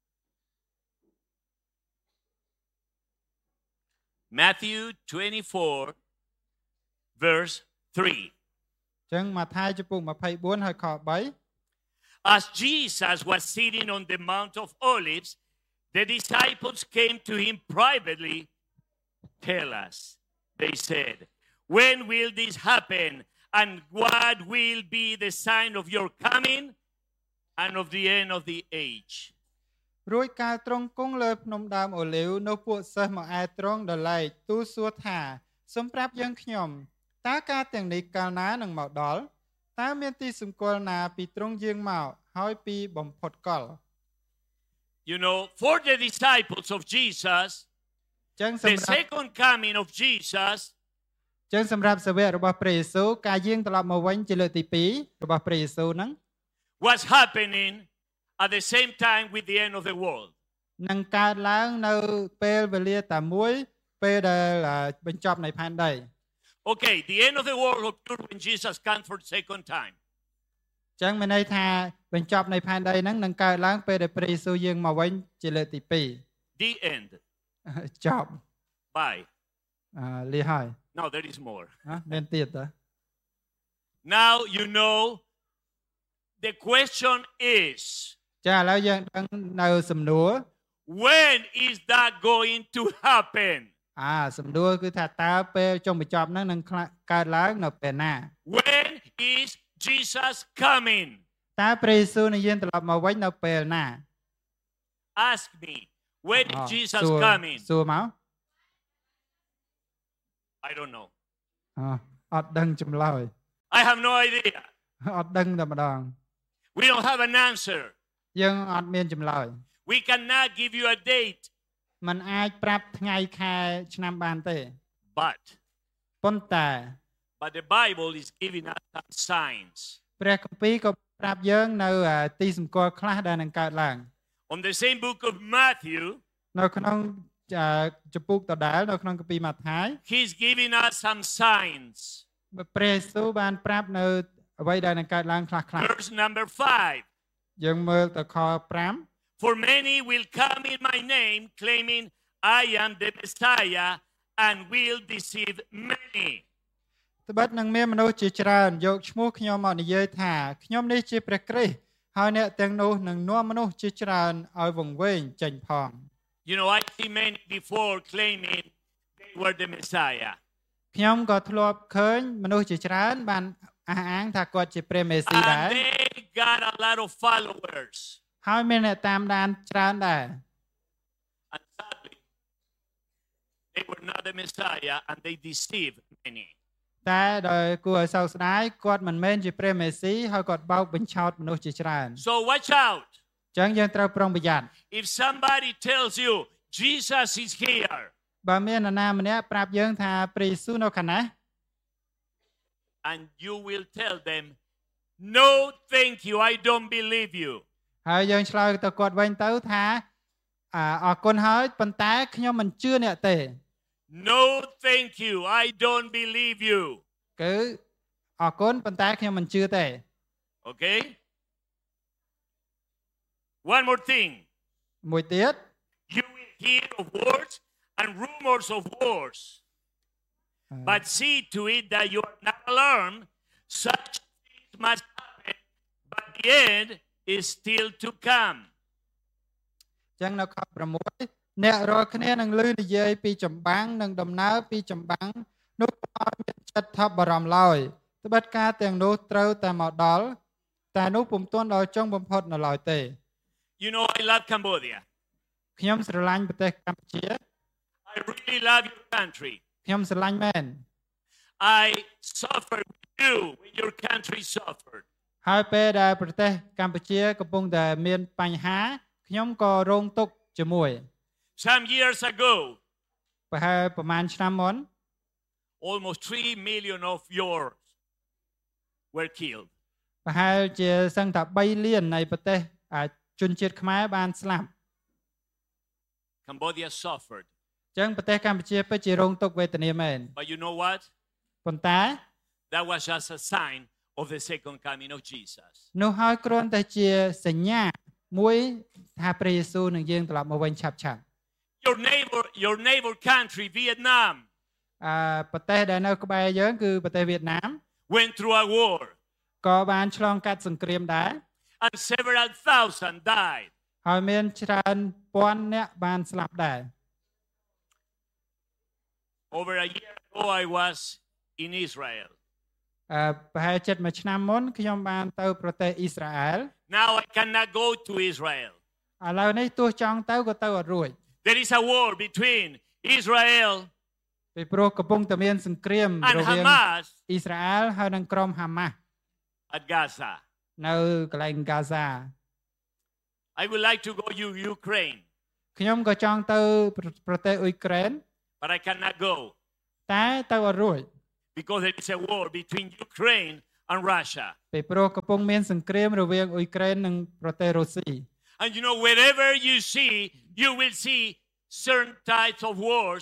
Matthew 24, verse 3. ចឹងម៉ាថាយចំពុក24ហើយខ3 As Jesus was sitting on the Mount of Olives, the disciples came to him privately. Tell us, they said, when will this happen? And what will be the sign of your coming and of the end of the age? រួចកាលទ្រង់គង់លើភ្នំដើមអូលីវនៅពួកសិស្សមកឯទ្រង់ដល់ឡែកទូលសួរថាសូមប្រាប់យើងខ្ញុំតើការទាំងនេះកាលណានឹងមកដល់តើមានទីសម្គាល់ណាពីទ្រង់យាងមកហើយពីបំផុតកល You know, for the disciples of Jesus, ចឹង The second coming of Jesus ចឹងសម្រាប់សាវករបស់ព្រះយេស៊ូវការយាងត្រឡប់មកវិញជាលើកទី2របស់ព្រះយេស៊ូវហ្នឹង was happening at the same time with the end of the world. នឹងកើតឡើងនៅពេលវេលាតែមួយពេលដែលបញ្ចប់នៃផែនដី Okay, the end of the world occurred when Jesus came for the second time. ចឹងមានន័យថាបញ្ចប់នៃផែនដីហ្នឹងនឹងកើតឡើងពេលដែលព្រះយេស៊ូវយាងមកវិញជាលើកទី2 The end. ចប់ Bye. លាហើយ No, there is more. មានទៀតតើ Now you know the question is, ចាឥឡូវយើងដឹងនៅសំណួរ when is that going to happen? សំណួរគឺថាតើពេលចុងបញ្ចប់ហ្នឹងនឹងកើតឡើងនៅពេលណា When is Jesus coming? តើព្រះយេស៊ូវនឹងយាងត្រឡប់មកវិញនៅពេលណា Ask me, when is Jesus coming? សួរមក I don't know. អត់ដឹងចម្លើយ I have no idea. អត់ដឹងតែម្ដង We don't have an answer. យើងអត់មានចម្លើយ We cannot give you a date. มันអាចប្រាប់ថ្ងៃខែឆ្នាំបានទេ But ប៉ុន្តែ the Bible is giving us some signs. ព្រះគម្ពីរក៏ប្រាប់យើងនៅទីសម្គាល់ខ្លះដែលនឹងកើតឡើង On the same book of Matthew, នៅក្នុងចំពុកដដែលនៅក្នុងគម្ពីរម៉ាថាយ He's giving us some signs. ព្រះយេស៊ូវបានប្រាប់នៅអ្វីដែលនឹងកើតឡើងខ្លះៗ Verse number 5. យើងមើលទៅខ5 For many will come in my name, claiming I am the Messiah, and will deceive many. ត្បិតនឹងមានមនុស្សជាច្រើនយកឈ្មោះខ្ញុំមកនិយាយថាខ្ញុំនេះជាព្រះគ្រីស្ទហើយអ្នកទាំងនោះនឹងនាំមនុស្សជាច្រើនឲ្យវង្វេងចេញផង You know, I see many before claiming they were the Messiah. ខ្ញុំក៏ធ្លាប់ឃើញមនុស្សជាច្រើនបានអះអាងថាគាត់ជាព្រះមេស៊ីដែរ And they got a lot of followers. ហើយមានអ្នកតាមដានច្រើនដែរ And sadly, they were not the Messiah and they deceived many. តែដោយគួរឲ្យសោកស្ដាយគាត់មិនមែនជាព្រះមេស៊ីហើយគាត់បោកបញ្ឆោតមនុស្សជាច្រើន So watch out. អញ្ចឹងយើងត្រូវប្រុងប្រយ័ត្ន If somebody tells you Jesus is here, បើមាននរណាម្នាក់ប្រាប់យើងថាព្រះយេស៊ូវនៅខាងណា and you will tell them, no, thank you, I don't believe you. ហើយយើងឆ្លើយទៅគាត់វិញទៅថាអរគុណហើយប៉ុន្តែខ្ញុំមិនជឿអ្នកទេ No, thank you, I don't believe you. គឺអរគុណប៉ុន្តែខ្ញុំមិនជឿទេ Okay? One more thing. មួយទៀត You will hear of wars and rumors of wars. But see to it that you are not alarmed. Such things must happen, but the end is still to come. ចឹងនៅខ6អ្នករាល់គ្នានឹងឮនិយាយពីចម្បាំងនិងដំណើរពីចម្បាំងនោះអត់មានចិត្តថប់បារម្ភឡើយត្បិតការទាំងនោះត្រូវតែមកដល់តែនោះពុំទាន់ដល់ចុងបំផុតនៅឡើយទេ You know, I love Cambodia. ខ្ញុំស្រឡាញ់ប្រទេសកម្ពុជា I really love your country. ខ្ញុំស្រឡាញ់មែន I suffered with you when your country suffered. ហើយពេលដែលប្រទេសកម្ពុជាកំពុងតែមានបញ្ហាខ្ញុំក៏រងទុក្ខជាមួយ Some years ago, ប្រហែលប្រហែលឆ្នាំមុន almost 3 million of yours were killed. ប្រហែលជាសឹងថា3លាននៃប្រទេសជនជាតិខ្មែរបានស្លាប់ Cambodia suffered. ចឹងប្រទេសកម្ពុជាពិតជារងទុក្ខវេទនាមែន But you know what? ប៉ុន្តែ That was just a sign of the second coming of Jesus. នោះហើយគ្រាន់តែជាសញ្ញាមួយថាព្រះយេស៊ូវនឹងយាងត្រឡប់មកវិញឆាប់ៗ Your neighbor country, Vietnam, ប្រទេសដែលនៅក្បែរយើងគឺប្រទេសវៀតណាម went through a war ក៏បានឆ្លងកាត់សង្គ្រាមដែរ and several thousand died. ហើយមានច្រើនពាន់នាក់បានស្លាប់ដែរ Over a year ago, I was in Israel. ប្រហែលជិតមួយឆ្នាំមុនខ្ញុំបានទៅប្រទេសអ៊ីស្រាអែល Now I cannot go to Israel. ឥឡូវនេះទោះចង់ទៅក៏ទៅអត់រួច There is a war between Israel ពីព្រោះកំពុងតែមានសង្គ្រាម and រវាង Hamas អ៊ីស្រាអែលហើយនិងក្រុមហាម៉ាស់ at Gaza. នៅកន្លែងហ្គាហ្សា I would like to go to Ukraine. ខ្ញុំក៏ចង់ទៅប្រទេសអ៊ុយក្រែន but I cannot go តែទៅអត់រួច because there is a war between Ukraine and Russia. ពីព្រោះកំពុងមានសង្គ្រាមរវាងអ៊ុយក្រែននិងប្រទេសរុស្ស៊ី And you know, wherever you will see certain types of wars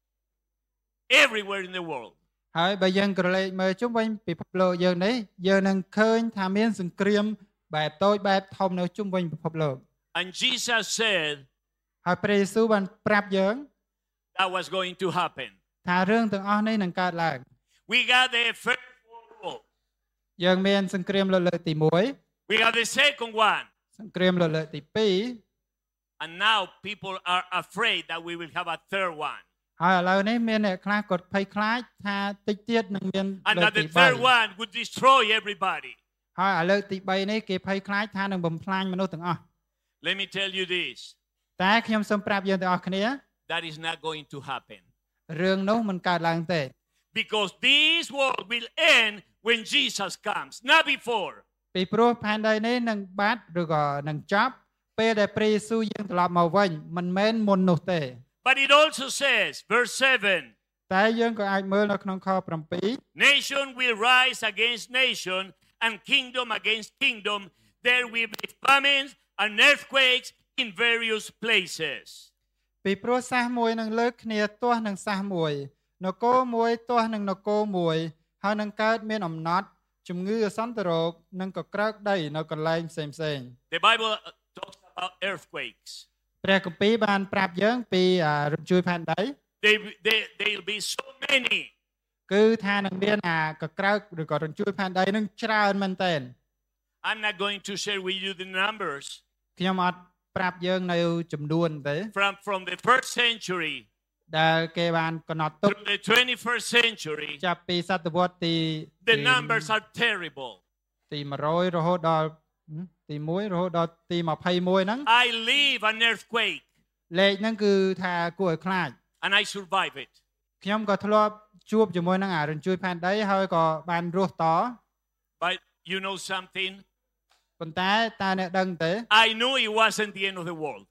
everywhere in the world. ហើយបើយើងក្រឡេកមើលជុំវិញពិភពលោកយើងនេះយើងនឹងឃើញថាមានសង្គ្រាមបែបតូចបែបធំនៅជុំវិញពិភពលោក And Jesus said ហើយព្រះយេស៊ូវបានប្រាប់យើង that was going to happen. ថារឿងទាំងអស់នេះនឹងកើតឡើង We got the first World War. យើងមានសង្គ្រាមលើកទី We got the second one. 1សង្គ្រាមលើកទី And now people are afraid that we will have a third one. 2ហើយឥឡូវនេះមានអ្នកខ្លះគាត់ភ័យខ្លាចថាតិចទៀតនឹងមាន And លើក that ទី the third one would destroy everybody. 3ហើយឥឡូវទី3នេះគេភ័យខ្លាចថានឹងបំផ្លាញមនុស្សទាំងអស់ Let me tell you this. តែខ្ញុំសូមប្រាប់យើងទាំងអស់គ្នា That is not going to happen. រឿងនោះមិនកើតឡើងទេ Because this world will end when Jesus comes, not before. ពីព្រោះផែនដីនេះនឹងបាត់ឬក៏នឹងចប់ពេលដែលព្រះយេស៊ូវយាងត្រឡប់មកវិញមិនមែនមុននោះទេ But it also says, verse 7, តែយើងក៏អាចមើលនៅក្នុងខ7 nation will rise against nation and kingdom against kingdom. There will be famines and earthquakes in various places. ពីព្រោះសាសមួយនឹងលើកគ្នាទាស់នឹងសាសមួយនគរមួយទាស់នឹងនគរមួយហើយនឹងកើតមានអំណត់ជំងឺអសន្នរោគនិងក៏ក្រើកដីនៅកន្លែងផ្សេងៗ The Bible talks about earthquakes. ព្រះគម្ពីរបានប្រាប់យើងពីរំជួយផែនដី They'll be so many. គឺថានឹងមានកក្រើកឬក៏រំជួយផែនដីនឹងច្រើនមែនទែន I'm not going to share with you the numbers ខ្ញុំអត់ប្រាប់យើងនៅចំនួនទេ from the first century ដែលគេបានកំណត់ទុក through the 21st century. ចាប់ពីសតវត្សទី The numbers are terrible. ទី100រហូតដល់ទី1រហូតដល់ទី21ហ្នឹង I live an earthquake លេខហ្នឹងគឺថាគួរឲ្យខ្លាច and I survive it. ខ្ញុំក៏ធ្លាប់ជួបជាមួយនឹងរញ្ជួយផែនដីហើយក៏បានរស់ត But you know something? ប៉ុន្តែតើអ្នកដឹងទេ I knew it wasn't the end of the world.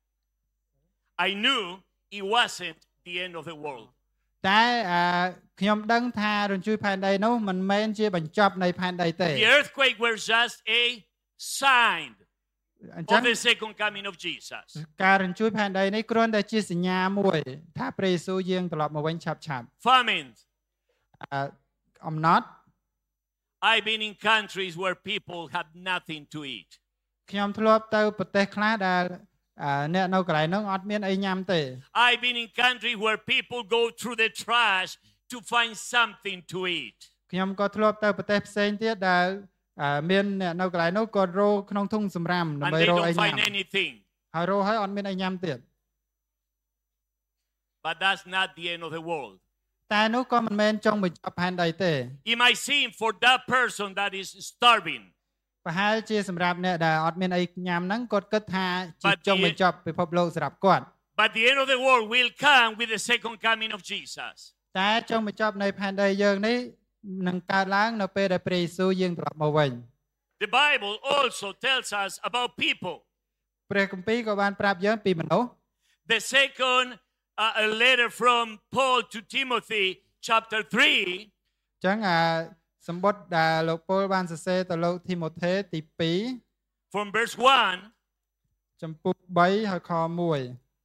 I knew it wasn't the end of the world. តែខ្ញុំដឹងថារញ្ជួយផែនដីនោះមិនមែនជាបញ្ចប់នៃផែនដីទេ The earthquake was just a sign អញ្ចឹ of ង the second coming of Jesus. ការរញ្ជួយផែនដីនេះគ្រាន់តែជាសញ្ញាមួយថាព្រះយេស៊ូវយាងត្រឡប់មកវិញឆាប់ៗ Famines. អំណត់ I've been in countries where people have nothing to eat. ខ្ញុំធ្លាប់ទៅប្រទេសខ្លះដែលអ្នកនៅកន្លែងនោះអត់មានអីញ៉ាំទេ I've been in countries where people go through the trash to find something to eat. ខ្ញុំក៏ធ្លាប់ទៅប្រទេសផ្សេងទៀតដែលមានអ្នកនៅកន្លែងនោះក៏រកក្នុងធុងសម្រាម And ដើម្បី they រកអី don't ញ៉ាំ find anything. ហើយរកហើយអត់មានអីញ៉ាំទៀត But that's not the end of the world. តែនោះក៏មិនមែនចុងបញ្ចប់ផែនដីទេ It might seem for that person that is starving. ប្រហែលជាសម្រាប់អ្នកដែលអត់មានអីញ៉ាំហ្នឹងគាត់គិតថាជាចុងបញ្ចប់ពិភពលោកសម្រាប់គាត់ But the end of the world will come with the second coming of Jesus. តែចុងបញ្ចប់នៃផែនដីយើងនេះនឹងកើតឡើងនៅពេលដែលព្រះយេស៊ូវយាងត្រឡប់មកវិញ The Bible also tells us about people. ព្រះគម្ពីរក៏បានប្រាប់យើងពីមនុស្ស The second letter from Paul to Timothy, chapter 3, អញ្ចឹងសម្បត្តិដែលលោកប៉ូលបានសរសេរទៅលោកធីម៉ូថេទី from verse 1, ចំពុក3ហើយខ1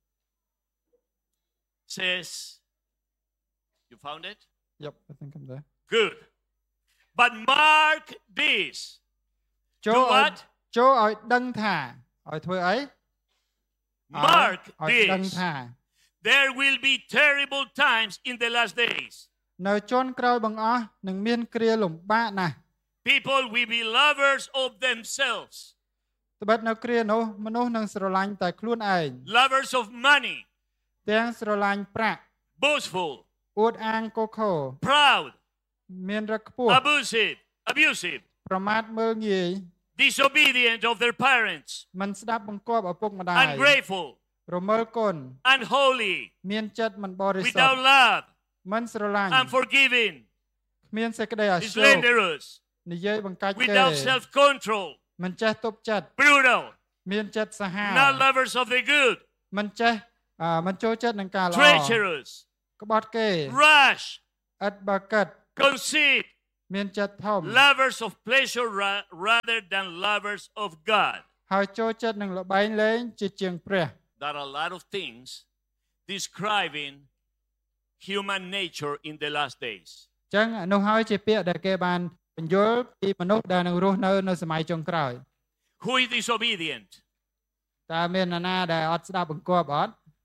says, you found it? Yep, I think I'm there. Good. But mark this. ចូល Do what? ឲ្យដឹងថាឲ្យធ្វើអី Mark ឲ្យដឹង this. ថា There will be terrible times in the last days. នៅជន់ក្រោយបង្អស់នឹងមានគ្រាលំបាកណាស់ People will be lovers of themselves, ត្បិតនៅគ្រានោះមនុស្សនឹងស្រឡាញ់តែខ្លួនឯង lovers of money, ទាំងស្រឡាញ់ប្រាក់ boastful, អួតអាងកុខោ proud, មានរឹកខ្ពស់ abusive, ប្រមាថមើលងាយ disobedient of their parents, មិនស្ដាប់បង្គាប់ឪពុកម្ដាយ ungrateful, រមើលគុណ unholy, មានចិត្តមិនបរិសុទ្ធ without love, មិនស្រឡាញ់ unforgiving, គ្មានសេចក្តីអាសូរ slanderous, និយាយបង្កាច់គេ without self-control, មិនចេះទប់ចិត្ត brutal, មានចិត្តសាហាវ not lovers of the good, មិនចេះមិនចូលចិត្តនឹងការល្អ treacherous, ក្បត់គេ rash, ឥតបើកិត conceit, មានចិត្តធំ lovers of pleasure rather than lovers of God. ហើយចូលចិត្តនឹងល្បែងលេងជាជាងព្រះ There are a lot of things describing human nature in the last days. អញ្ចឹងនោះហើយជាពាក្យដែលគេបានបញ្យល់ពីមនុស្សដែលនឹងរស់នៅសម័យចុងក្រោយ Who is disobedient? តើមាននរណាដែលអត់ស្ដាប់បង្គាប់អត់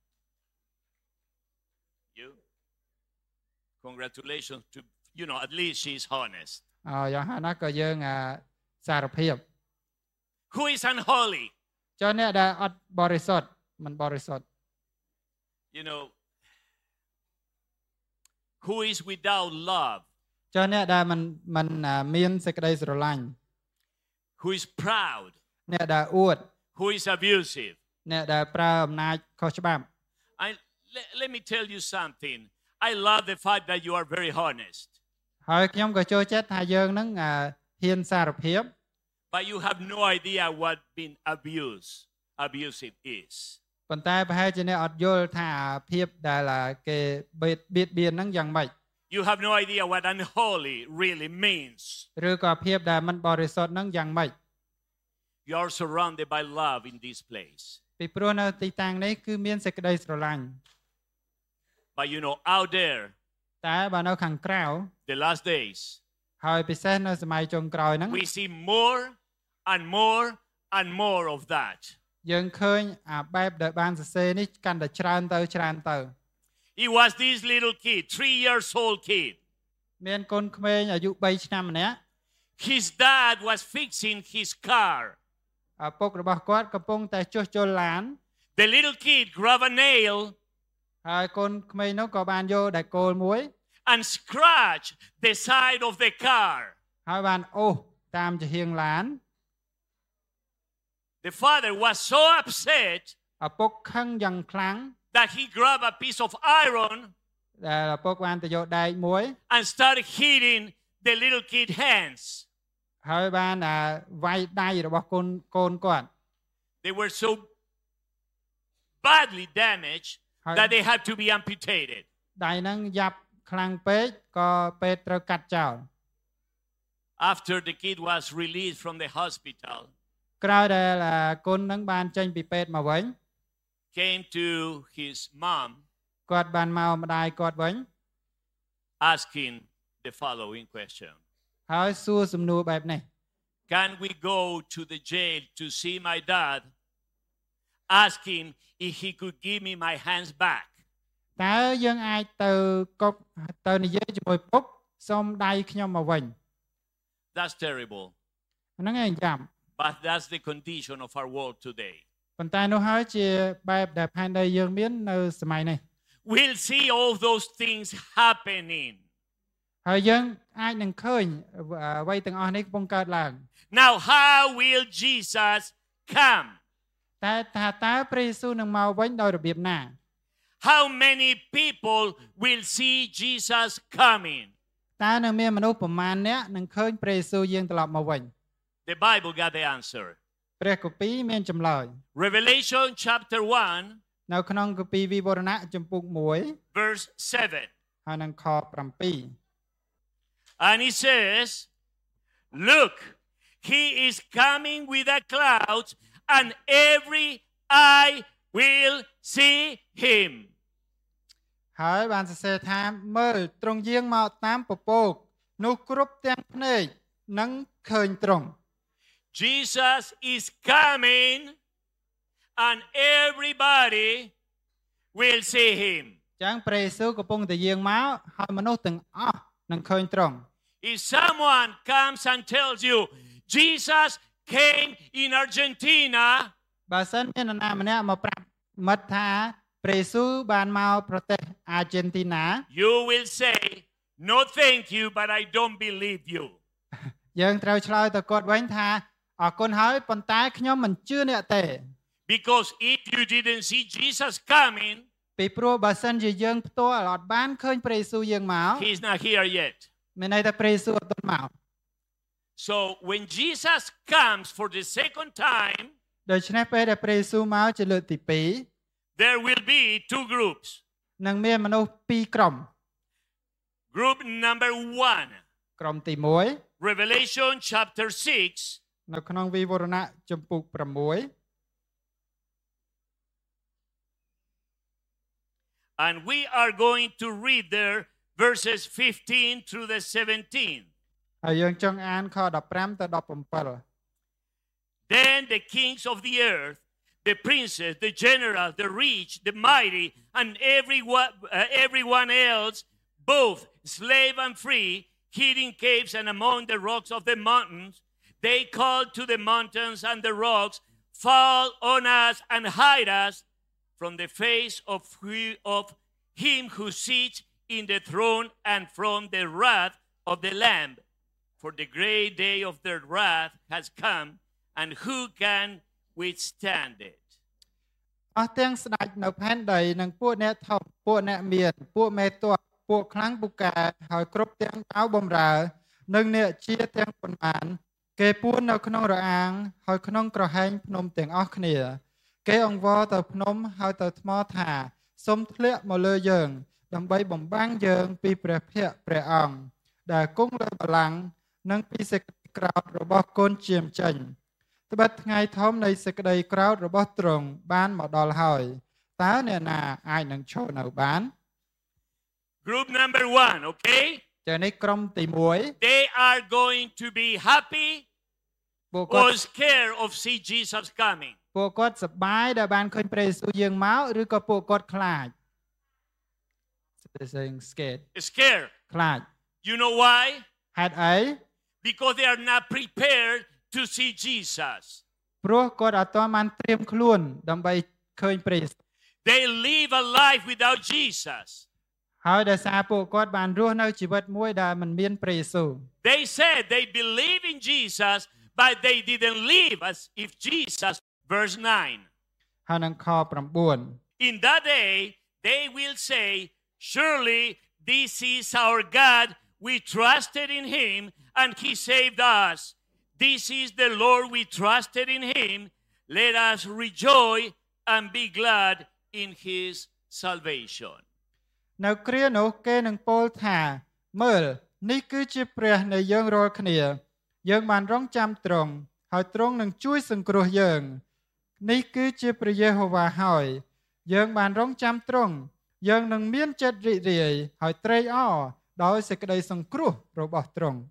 You. Congratulations to, at least she's honest. យ៉ាងហោចណាស់ក៏យើងសារភាព Who is unholy? ចុះអ្នកដែលអត់បរិសុទ្ធមិនបរិសុទ្ធ Who is without love? ចុះអ្នកដែលមិនមានសេចក្តីស្រឡាញ់ Who is proud? អ្នកដែលអួត Who is abusive? អ្នកដែលប្រើអំណាចខុសច្បាប់ Let me tell you something. I love the fact that you are very honest. ហើយខ្ញុំក៏ចូលចិត្តថាយើងនឹងហ៊ានសារភាព But you have no idea what being abusive is. ប៉ុន្តែប្រហែលជាអ្នកអត់យល់ថាភាពដែលគេបៀតបៀនហ្នឹងយ៉ាងម៉េច You have no idea what unholy really means. ឬក៏ភាពដែលមិនបរិសុទ្ធហ្នឹងយ៉ាងម៉េច You are surrounded by love in this place. ពីព្រោះនៅទីតាំងនេះគឺមានសេចក្តីស្រឡាញ់ But out there, តែបើនៅខាងក្រៅ the last days, ហើយពិសេសនៅសម័យចុងក្រោយហ្នឹង we see more and more and more of that. យើងឃើញបែបដែលបានសរសេរនេះកាន់តែច្រើនទៅ It was this little kid, 3 years old kid. មានកូនក្មេងអាយុ3ឆ្នាំម្នាក់ His dad was fixing his car. ឪពុករបស់គាត់កំពុងតែជួសជុលឡាន The little kid grabbed a nail ហើយកូនក្មេងនោះក៏បានយកដែកគោលមួយ and scratched the side of the car. ហើយបានអូសតាមចំហៀងឡាន The father was so upset ឪពុកខឹងយ៉ាងខ្លាំង that he grabbed a piece of iron ដែលឪពុកបានទៅយកដែកមួយ and started hitting the little kid's hands. ហើយបានវាយដៃរបស់កូនគាត់ They were so badly damaged that they had to be amputated. ដៃហ្នឹងយ៉ាប់ខ្លាំងពេកក៏ពេទ្យត្រូវកាត់ចោល After the kid was released from the hospital, ក្រោយដែលកូនហ្នឹងបានចេញពីពេទ្យមកវិញ came to his mom គាត់បានមកម្ដាយគាត់វិញ asking the following question. ហើយសួរសំណួរបែបនេះ Can we go to the jail to see my dad? Ask him if he could give me my hands back. តើយើងអាចទៅគុកទៅនិយាយជាមួយពុកសុំដៃខ្ញុំមកវិញ That's terrible. ហ្នឹងឯងចាំ But that's the condition of our world today. ប៉ុន្តែនោះហើយជាបែបដែលផែនដីយើងមាននៅសម័យនេះ We'll see all those things happening. ហើយយើងអាចនឹងឃើញអ្វីទាំងអស់នេះកំពុងកើតឡើង Now, how will Jesus come? តែតើព្រះយេស៊ូវនឹងមកវិញដោយរបៀបណា How many people will see Jesus coming? តើនឹងមានមនុស្សប្រមាណអ្នកនឹងឃើញព្រះយេស៊ូវយាងត្រឡប់មកវិញ The Bible got the answer. ព្រះគម្ពីរមានចម្លើយ Revelation chapter 1, នៅក្នុងគម្ពីរវិវរណៈចំពុក1 verse 7. ហើយនឹងខ7 And he says, Look, he is coming with the clouds, and every eye will see him. ហើយបានសរសេរថាមើលទ្រង់យាងមកតាមពពកនោះគ្រប់ទាំងភ្នែកនឹងឃើញទ្រង់ Jesus is coming, and everybody will see him. ចឹងព្រះយេស៊ូវកំពុងតែយាងមកហើយមនុស្សទាំងអស់នឹងឃើញទ្រង់ If someone comes and tells you Jesus came in Argentina, បើសិនមាននរណាម្នាក់មកប្រាប់មិត្តថាព្រះយេស៊ូវបានមកប្រទេសអាហ្សែនទីណា you will say, No, thank you, but I don't believe you. យើងត្រូវឆ្លើយទៅគាត់វិញថាអរគុណហើយប៉ុន្តែខ្ញុំមិនជឿអ្នកទេ Because if you didn't see Jesus coming, ពីព្រោះបើសិនជាយើងផ្ទាល់អត់បានឃើញព្រះយេស៊ូវយាងមក he's not here yet. មានន័យថាព្រះយេស៊ូវអត់ទាន់មក So when Jesus comes for the second time, ដូច្នេះពេលដែលព្រះយេស៊ូវមកជាលើកទី there will be two groups. នឹងមានមនុស្ស2ក្រុម Group number 1, ក្រុមទី Revelation chapter 6, 1 នៅក្នុងវិវរណៈជំពូក6 and we are going to read there verses 15 through the 17. ហើយយើងចង់អានខ15ទៅ17 Then the kings of the earth, the princes, the generals, the rich, the mighty, and everyone else, both slave and free, hid in caves and among the rocks of the mountains, they called to the mountains and the rocks, fall on us and hide us from the face of him who sits in the throne and from the wrath of the Lamb. For the great day of their wrath has come, and who can withstand it? អស់ទាំងស្ដេចនៅផែនដីនិងពួកអ្នកថប់ពួកអ្នកមានពួកមេទ័ពពួកខ្លាំងពូកែហើយគ្រប់ទាំងចៅបំរើនិងអ្នកជាទាំងប៉ុន្មានគេពួននៅក្នុងរអាងហើយក្នុងក្រហែងភ្នំទាំងអស់គ្នាគេអង្វរទៅភ្នំហើយទៅថ្មថាសូមធ្លាក់មកលើយើងដើម្បីបំបាំងយើងពីព្រះភ័ក្ត្រព្រះអង្គដែលគង់លើបល្ល័ង្កនិងពីសេចក្តីក្រោធរបស់កូនជាមចេញត្បិតថ្ងៃធំនៃសេចក្តីក្រោធរបស់ទ្រង់បានមកដល់ហើយតើអ្នកណាអាចនឹងឈរនៅបាន Group number 1, okay? ចា៎នេះក្រុមទី They are going to be happy 1ពួកគាត់ or scared of see Jesus coming. ពួកគាត់សប្បាយដែលបានឃើញព្រះយេស៊ូវយាងមកឬក៏ពួកគាត់ខ្លាច They're saying scared Scared. ខ្លាច You know why? ហេតុអី Because they are not prepared to see Jesus. ព្រោះគាត់អត់ទាន់បានត្រៀមខ្លួនដើម្បីឃើញព្រះយេស៊ូវ They live a life without Jesus. ហើយដោយសារពួកគាត់បានរស់នៅជីវិតមួយដែលមិនមានព្រះយេស៊ូវ They said they believe in Jesus, but they didn't live as if Jesus. Verse 9. ហើយនឹងខ9 In that day, they will say, surely this is our God. We trusted in him and he saved us. This is the Lord, we trusted in him. Let us rejoice and be glad in his salvation. នៅគ្រានោះគេនឹងពោលថាមើលនេះគឺជាព្រះនៃយើងរាល់គ្នាយើងបានរងចាំទ្រង់ហើយទ្រង់នឹងជួយសង្គ្រោះយើងនេះគឺជាព្រះយេហូវ៉ាហើយយើងបានរងចាំទ្រង់យើងនឹងមានចិត្តរីករាយហើយត្រេកអរដោយសេចក្តីសង្គ្រោះរបស់ទ្រង់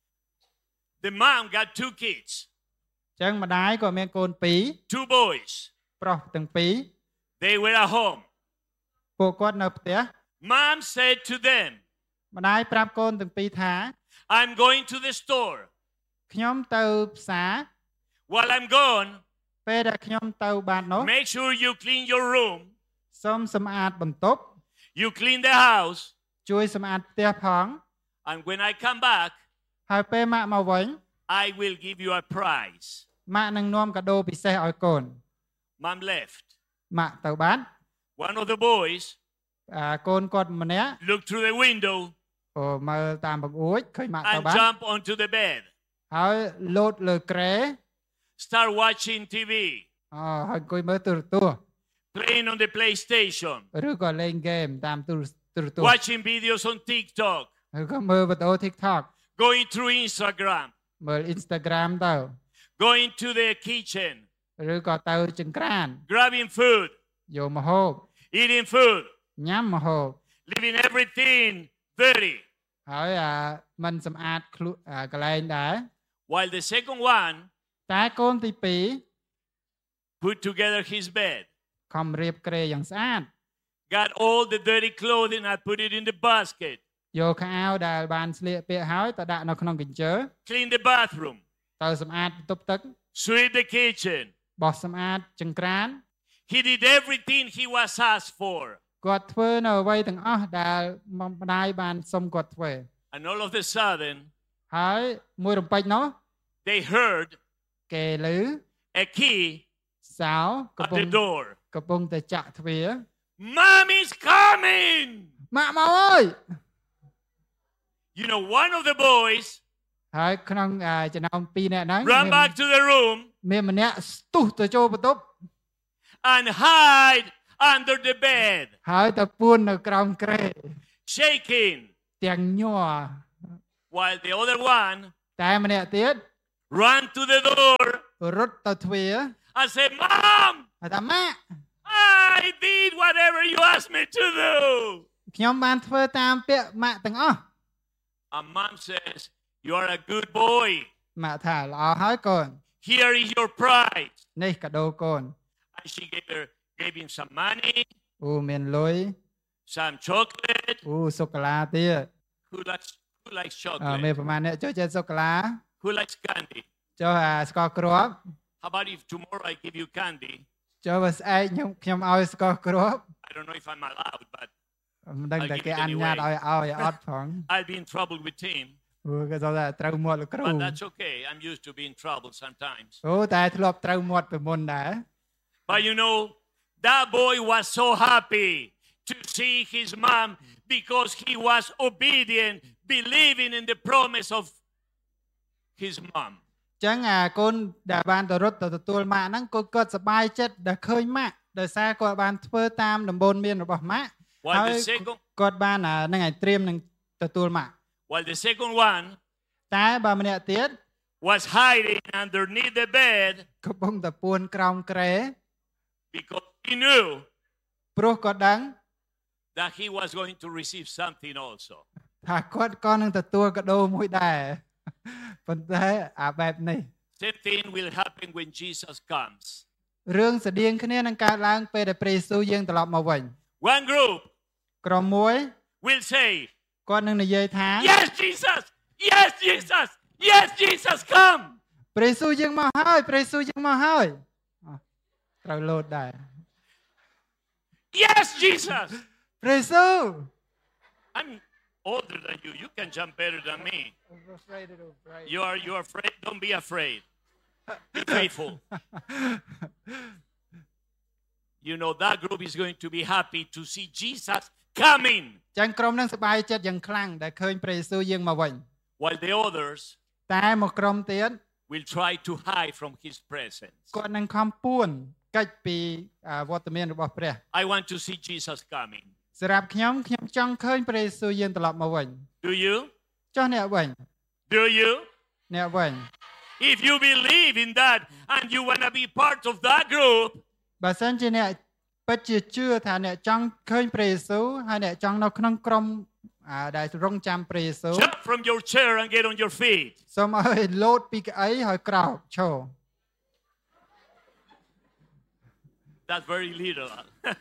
The mom got 2 kids. ចឹងម្ដាយក៏មានកូន2 2 boys. ប្រុសទាំងពីរ They were at home. ពួកគាត់នៅផ្ទះ Mom said to them, ម្ដាយប្រាប់កូនទាំងពីរថា I'm going to the store. ខ្ញុំទៅផ្សារ While I'm gone, ពេលដែលខ្ញុំទៅបាននោះ make sure you clean your room, សូមសម្អាតបន្ទប់ you clean the house, ជួយសម្អាតផ្ទះផង and when I come back, ហើយពេលម៉ាក់មកវិញ I will give you a prize. ម៉ាក់នឹងនាំកាដូពិសេសឲ្យកូន Mom left. ម៉ាក់ទៅបាន One of the boys កូនគាត់ម្នាក់ looked through the window មើលតាមបង្អួចឃើញម៉ាក់ទៅ and បាន jumped onto the bed. ហើយលោតលើក្រែ Start watching TV, ហើយអង្គុយមើលទូរទស្សន៍ playing on the PlayStation, ឬក៏លេងហ្គេមតាមទូរទស្សន៍ watching videos on TikTok, ឬក៏មើលវីដេអូ TikTok going through Instagram, មើល Instagram ទៅ going to the kitchen, ឬក៏ទៅចង្ក្រាន grabbing food, យកម្ហូប eating food, ញ៉ាំម្ហូប leaving everything dirty. ហើយមិនសម្អាតខ្លួនកន្លែងដែរ While the second one តែកូនទី put together his bed, 2ខំរៀបក្រែយ៉ាងស្អាត got all the dirty clothing and put it in the basket, យកខោអាវដែលបានស្លៀកពាក់ហើយទៅដាក់នៅក្នុងកញ្ជើ clean the bathroom, ទៅសម្អាតបន្ទប់ទឹក sweep the kitchen. បោះសម្អាតចង្ក្រាន He did everything he was asked for. គាត់ធ្វើនៅអ្វីទាំងអស់ដែលម្ដាយបានសុំគាត់ធ្វើ And all of a sudden, ហើយមួយរំពេចនោះ they heard គេឮ a key សោកំ at ពុង the door. កំពុងតែចាក់ទ្វារ Mom is coming! ម៉ាក់មកអើយ You know, one of the boys ហើយក្នុងចំណោម2នាក់ហ្នឹង ran back to the room មានម្នាក់ស្ទុះទៅចូលបន្ទប់ and hide under the bed, ហើយទៅពួននៅក្រោមគ្រែ shaking, ទាំងញ័រ while the other one តែម្នាក់ទៀត ran to the door រត់ទៅទ្វារ and said, Mom, ហើយថាម៉ាក់ I did whatever you asked me to do. ខ្ញុំបានធ្វើតាមពាក្យម៉ាក់ទាំងអស់ And Mom says, you are a good boy. ម៉ាក់ថាល្អហើយកូន Here is your prize. នេះកាដូកូន And she gave him some money, អូមានលុយ some chocolate. អូសូកូឡាទៀត Who likes មេ chocolate? ប្រហែលអ្នកចូលចិត្តសូកូឡា Who likes candy? ចូលអាស្ករគ្រាប់ How about if tomorrow I give you candy? ចូលបើស្អែកខ្ញុំឲ្យស្ករគ្រាប់ I don't know if I'm allowed, but មិនដឹងតែគេអនុញ្ញាតឲ្យអត់ផង I'll be in trouble with him. ព្រោះគេថាត្រូវមាត់លោកគ្រូ But that's okay. I'm used to being in trouble sometimes. អូតែធ្លាប់ត្រូវមាត់ពីមុនដែរ But you know, that boy was so happy to see his mom because he was obedient, believing in the promise of his mom. ចឹងអាកូនដែលបានទៅរត់ទៅទទួលម៉ាក់ហ្នឹងគាត់សប្បាយចិត្តដែលឃើញម៉ាក់ដោយសារគាត់បានធ្វើតាមដំបូន្មានរបស់ម៉ាក់ While the second គាត់បានហ្នឹងឲ្យត្រៀមនឹងទទួលម៉ាក់ While the second one តែបើម្នាក់ទៀត was hiding underneath the bed កំពុងតែពួនក្រោមគ្រែ because he knew ព្រោះគាត់ដឹង that he was going to receive something also. ថាគាត់ក៏នឹងទទួលកាដូមួយដែរ ប៉ុន្តែអាបែបនេះ Same thing will happen when Jesus comes. រឿងស្តៀងគ្នានឹងកើតឡើងពេលដែលព្រះយេស៊ូវយាងត្រឡប់មកវិញ One group ក្រុមមួយ will say, គាត់នឹងនិយាយថា Yes, Jesus! Yes, Jesus! Yes, Jesus, come! ព្រះយេស៊ូវយាងមកហើយព្រះយេស៊ូវយាងមកហើយត្រូវលោតដែរ Yes, Jesus! ព្រះយេស៊ូវ I'm older than you. You can jump better than me. You are afraid? Don't be afraid. Be faithful. You know, that group is going to be happy to see Jesus coming. ចឹងក្រុមនឹងសប្បាយចិត្តយ៉ាងខ្លាំងដែលឃើញព្រះយេស៊ូវយាងមកវិញ While the others តែមកក្រុមទៀត will try to hide from his presence. គាត់នឹងខំពួនកិច្ចពីវត្តមានរបស់ព្រះ I want to see Jesus coming. សម្រាប់ខ្ញុំចង់ឃើញព្រះយេស៊ូវយាងត្រឡប់មកវិញ Do you? ចុះអ្នកវិញ Do you? អ្នកវិញ If you believe in that and you want to be part of that group, បើសិនជាអ្នកពិតជាជឿថាអ្នកចង់ឃើញព្រះយេស៊ូវហើយអ្នកចង់នៅក្នុងក្រុមដែលរងចាំព្រះយេស៊ូវ jump from your chair and get on your feet. សូមឲ្យលោតពីកៅអីហើយក្រោកឈរ That's very little.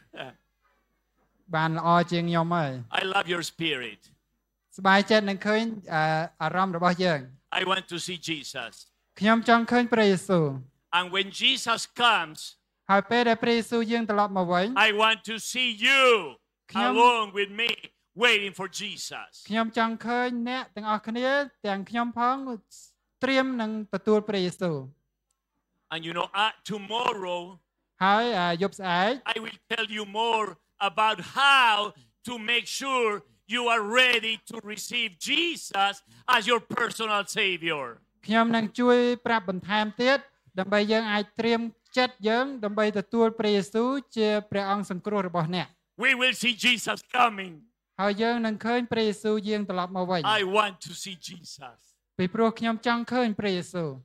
បានល្អជាងខ្ញុំហើយ I love your spirit. សប្បាយចិត្តនឹងឃើញអារម្មណ៍របស់យើង I want to see Jesus. ខ្ញុំចង់ឃើញព្រះយេស៊ូវ And when Jesus comes, ហើយពេលដែលព្រះយេស៊ូវយាងត្រឡប់មកវិញ I want to see you along with me waiting for Jesus. ខ្ញុំចង់ឃើញអ្នកទាំងអស់គ្នាទាំងខ្ញុំផងត្រៀមនឹងទទួលព្រះយេស៊ូវ And you know, tomorrow ហើយយប់ស្អែក I will tell you more about how to make sure you are ready to receive Jesus as your personal Savior. ខ្ញុំនឹងជួយប្រាប់បន្ថែមទៀតដើម្បីយើងអាចត្រៀមចិត្តយើងដើម្បីទទួលព្រះយេស៊ូវជាព្រះអង្គសង្គ្រោះរបស់អ្នក We will see Jesus coming. ហើយយើងនឹងឃើញព្រះយេស៊ូវយាងត្រឡប់មកវិញ I want to see Jesus. ពីព្រោះខ្ញុំចង់ឃើញព្រះយេស៊ូវ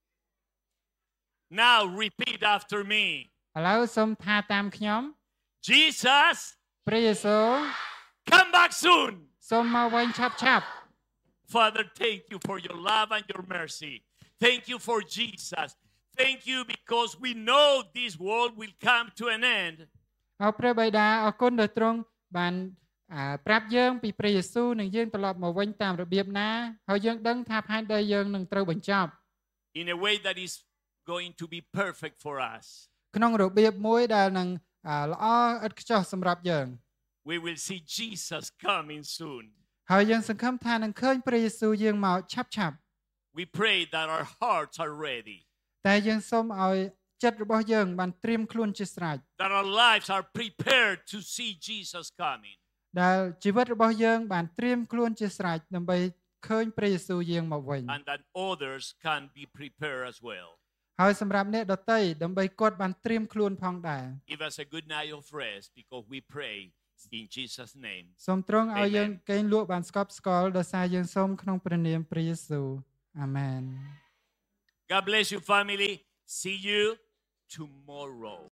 Now repeat after me. ឥឡូវសូមថាតាមខ្ញុំ Jesus, ព្រះយេស៊ូវ come back soon. សូមមកវិញឆាប់ Father, thank you for your love and your mercy. Thank you for Jesus. Thank you because we know this world will come to an end. អរព្រះបិតាអរគុណដែលទ្រង់បានប្រាប់យើងពីព្រះយេស៊ូវនឹងយាងត្រឡប់មកវិញតាមរបៀបណាហើយយើងដឹងថាផែនដីយើងនឹងត្រូវបញ្ចប់ In a way that is going to be perfect for us. ក្នុងរបៀបមួយដែលនឹងល្អឥតខ្ចោះសម្រាប់យើង We will see Jesus coming soon. ហើយយើងសង្ឃឹមថានឹងឃើញព្រះយេស៊ូវយាងមកឆាប់ We pray that our hearts are ready. តែយើងសូមឲ្យចិត្តរបស់យើងបានត្រៀមខ្លួនជាស្រេច That our lives are prepared to see Jesus coming. ដែលជីវិតរបស់យើងបានត្រៀមខ្លួនជាស្រេចដើម្បីឃើញព្រះយេស៊ូវយាងមកវិញ And that others can be prepared as well. ហើយសម្រាប់អ្នកដទៃដើម្បីគាត់បានត្រៀមខ្លួនផងដែរ Give us a good night of rest because we pray in Jesus' name. សូមទ្រង់ឲ្យយើង Amen. កេងលក់បានស្កប់ស្កល់ដោយសារយើងសូមក្នុងព្រះនាមព្រះយេស៊ូវអាមែន God bless you, family. See you tomorrow.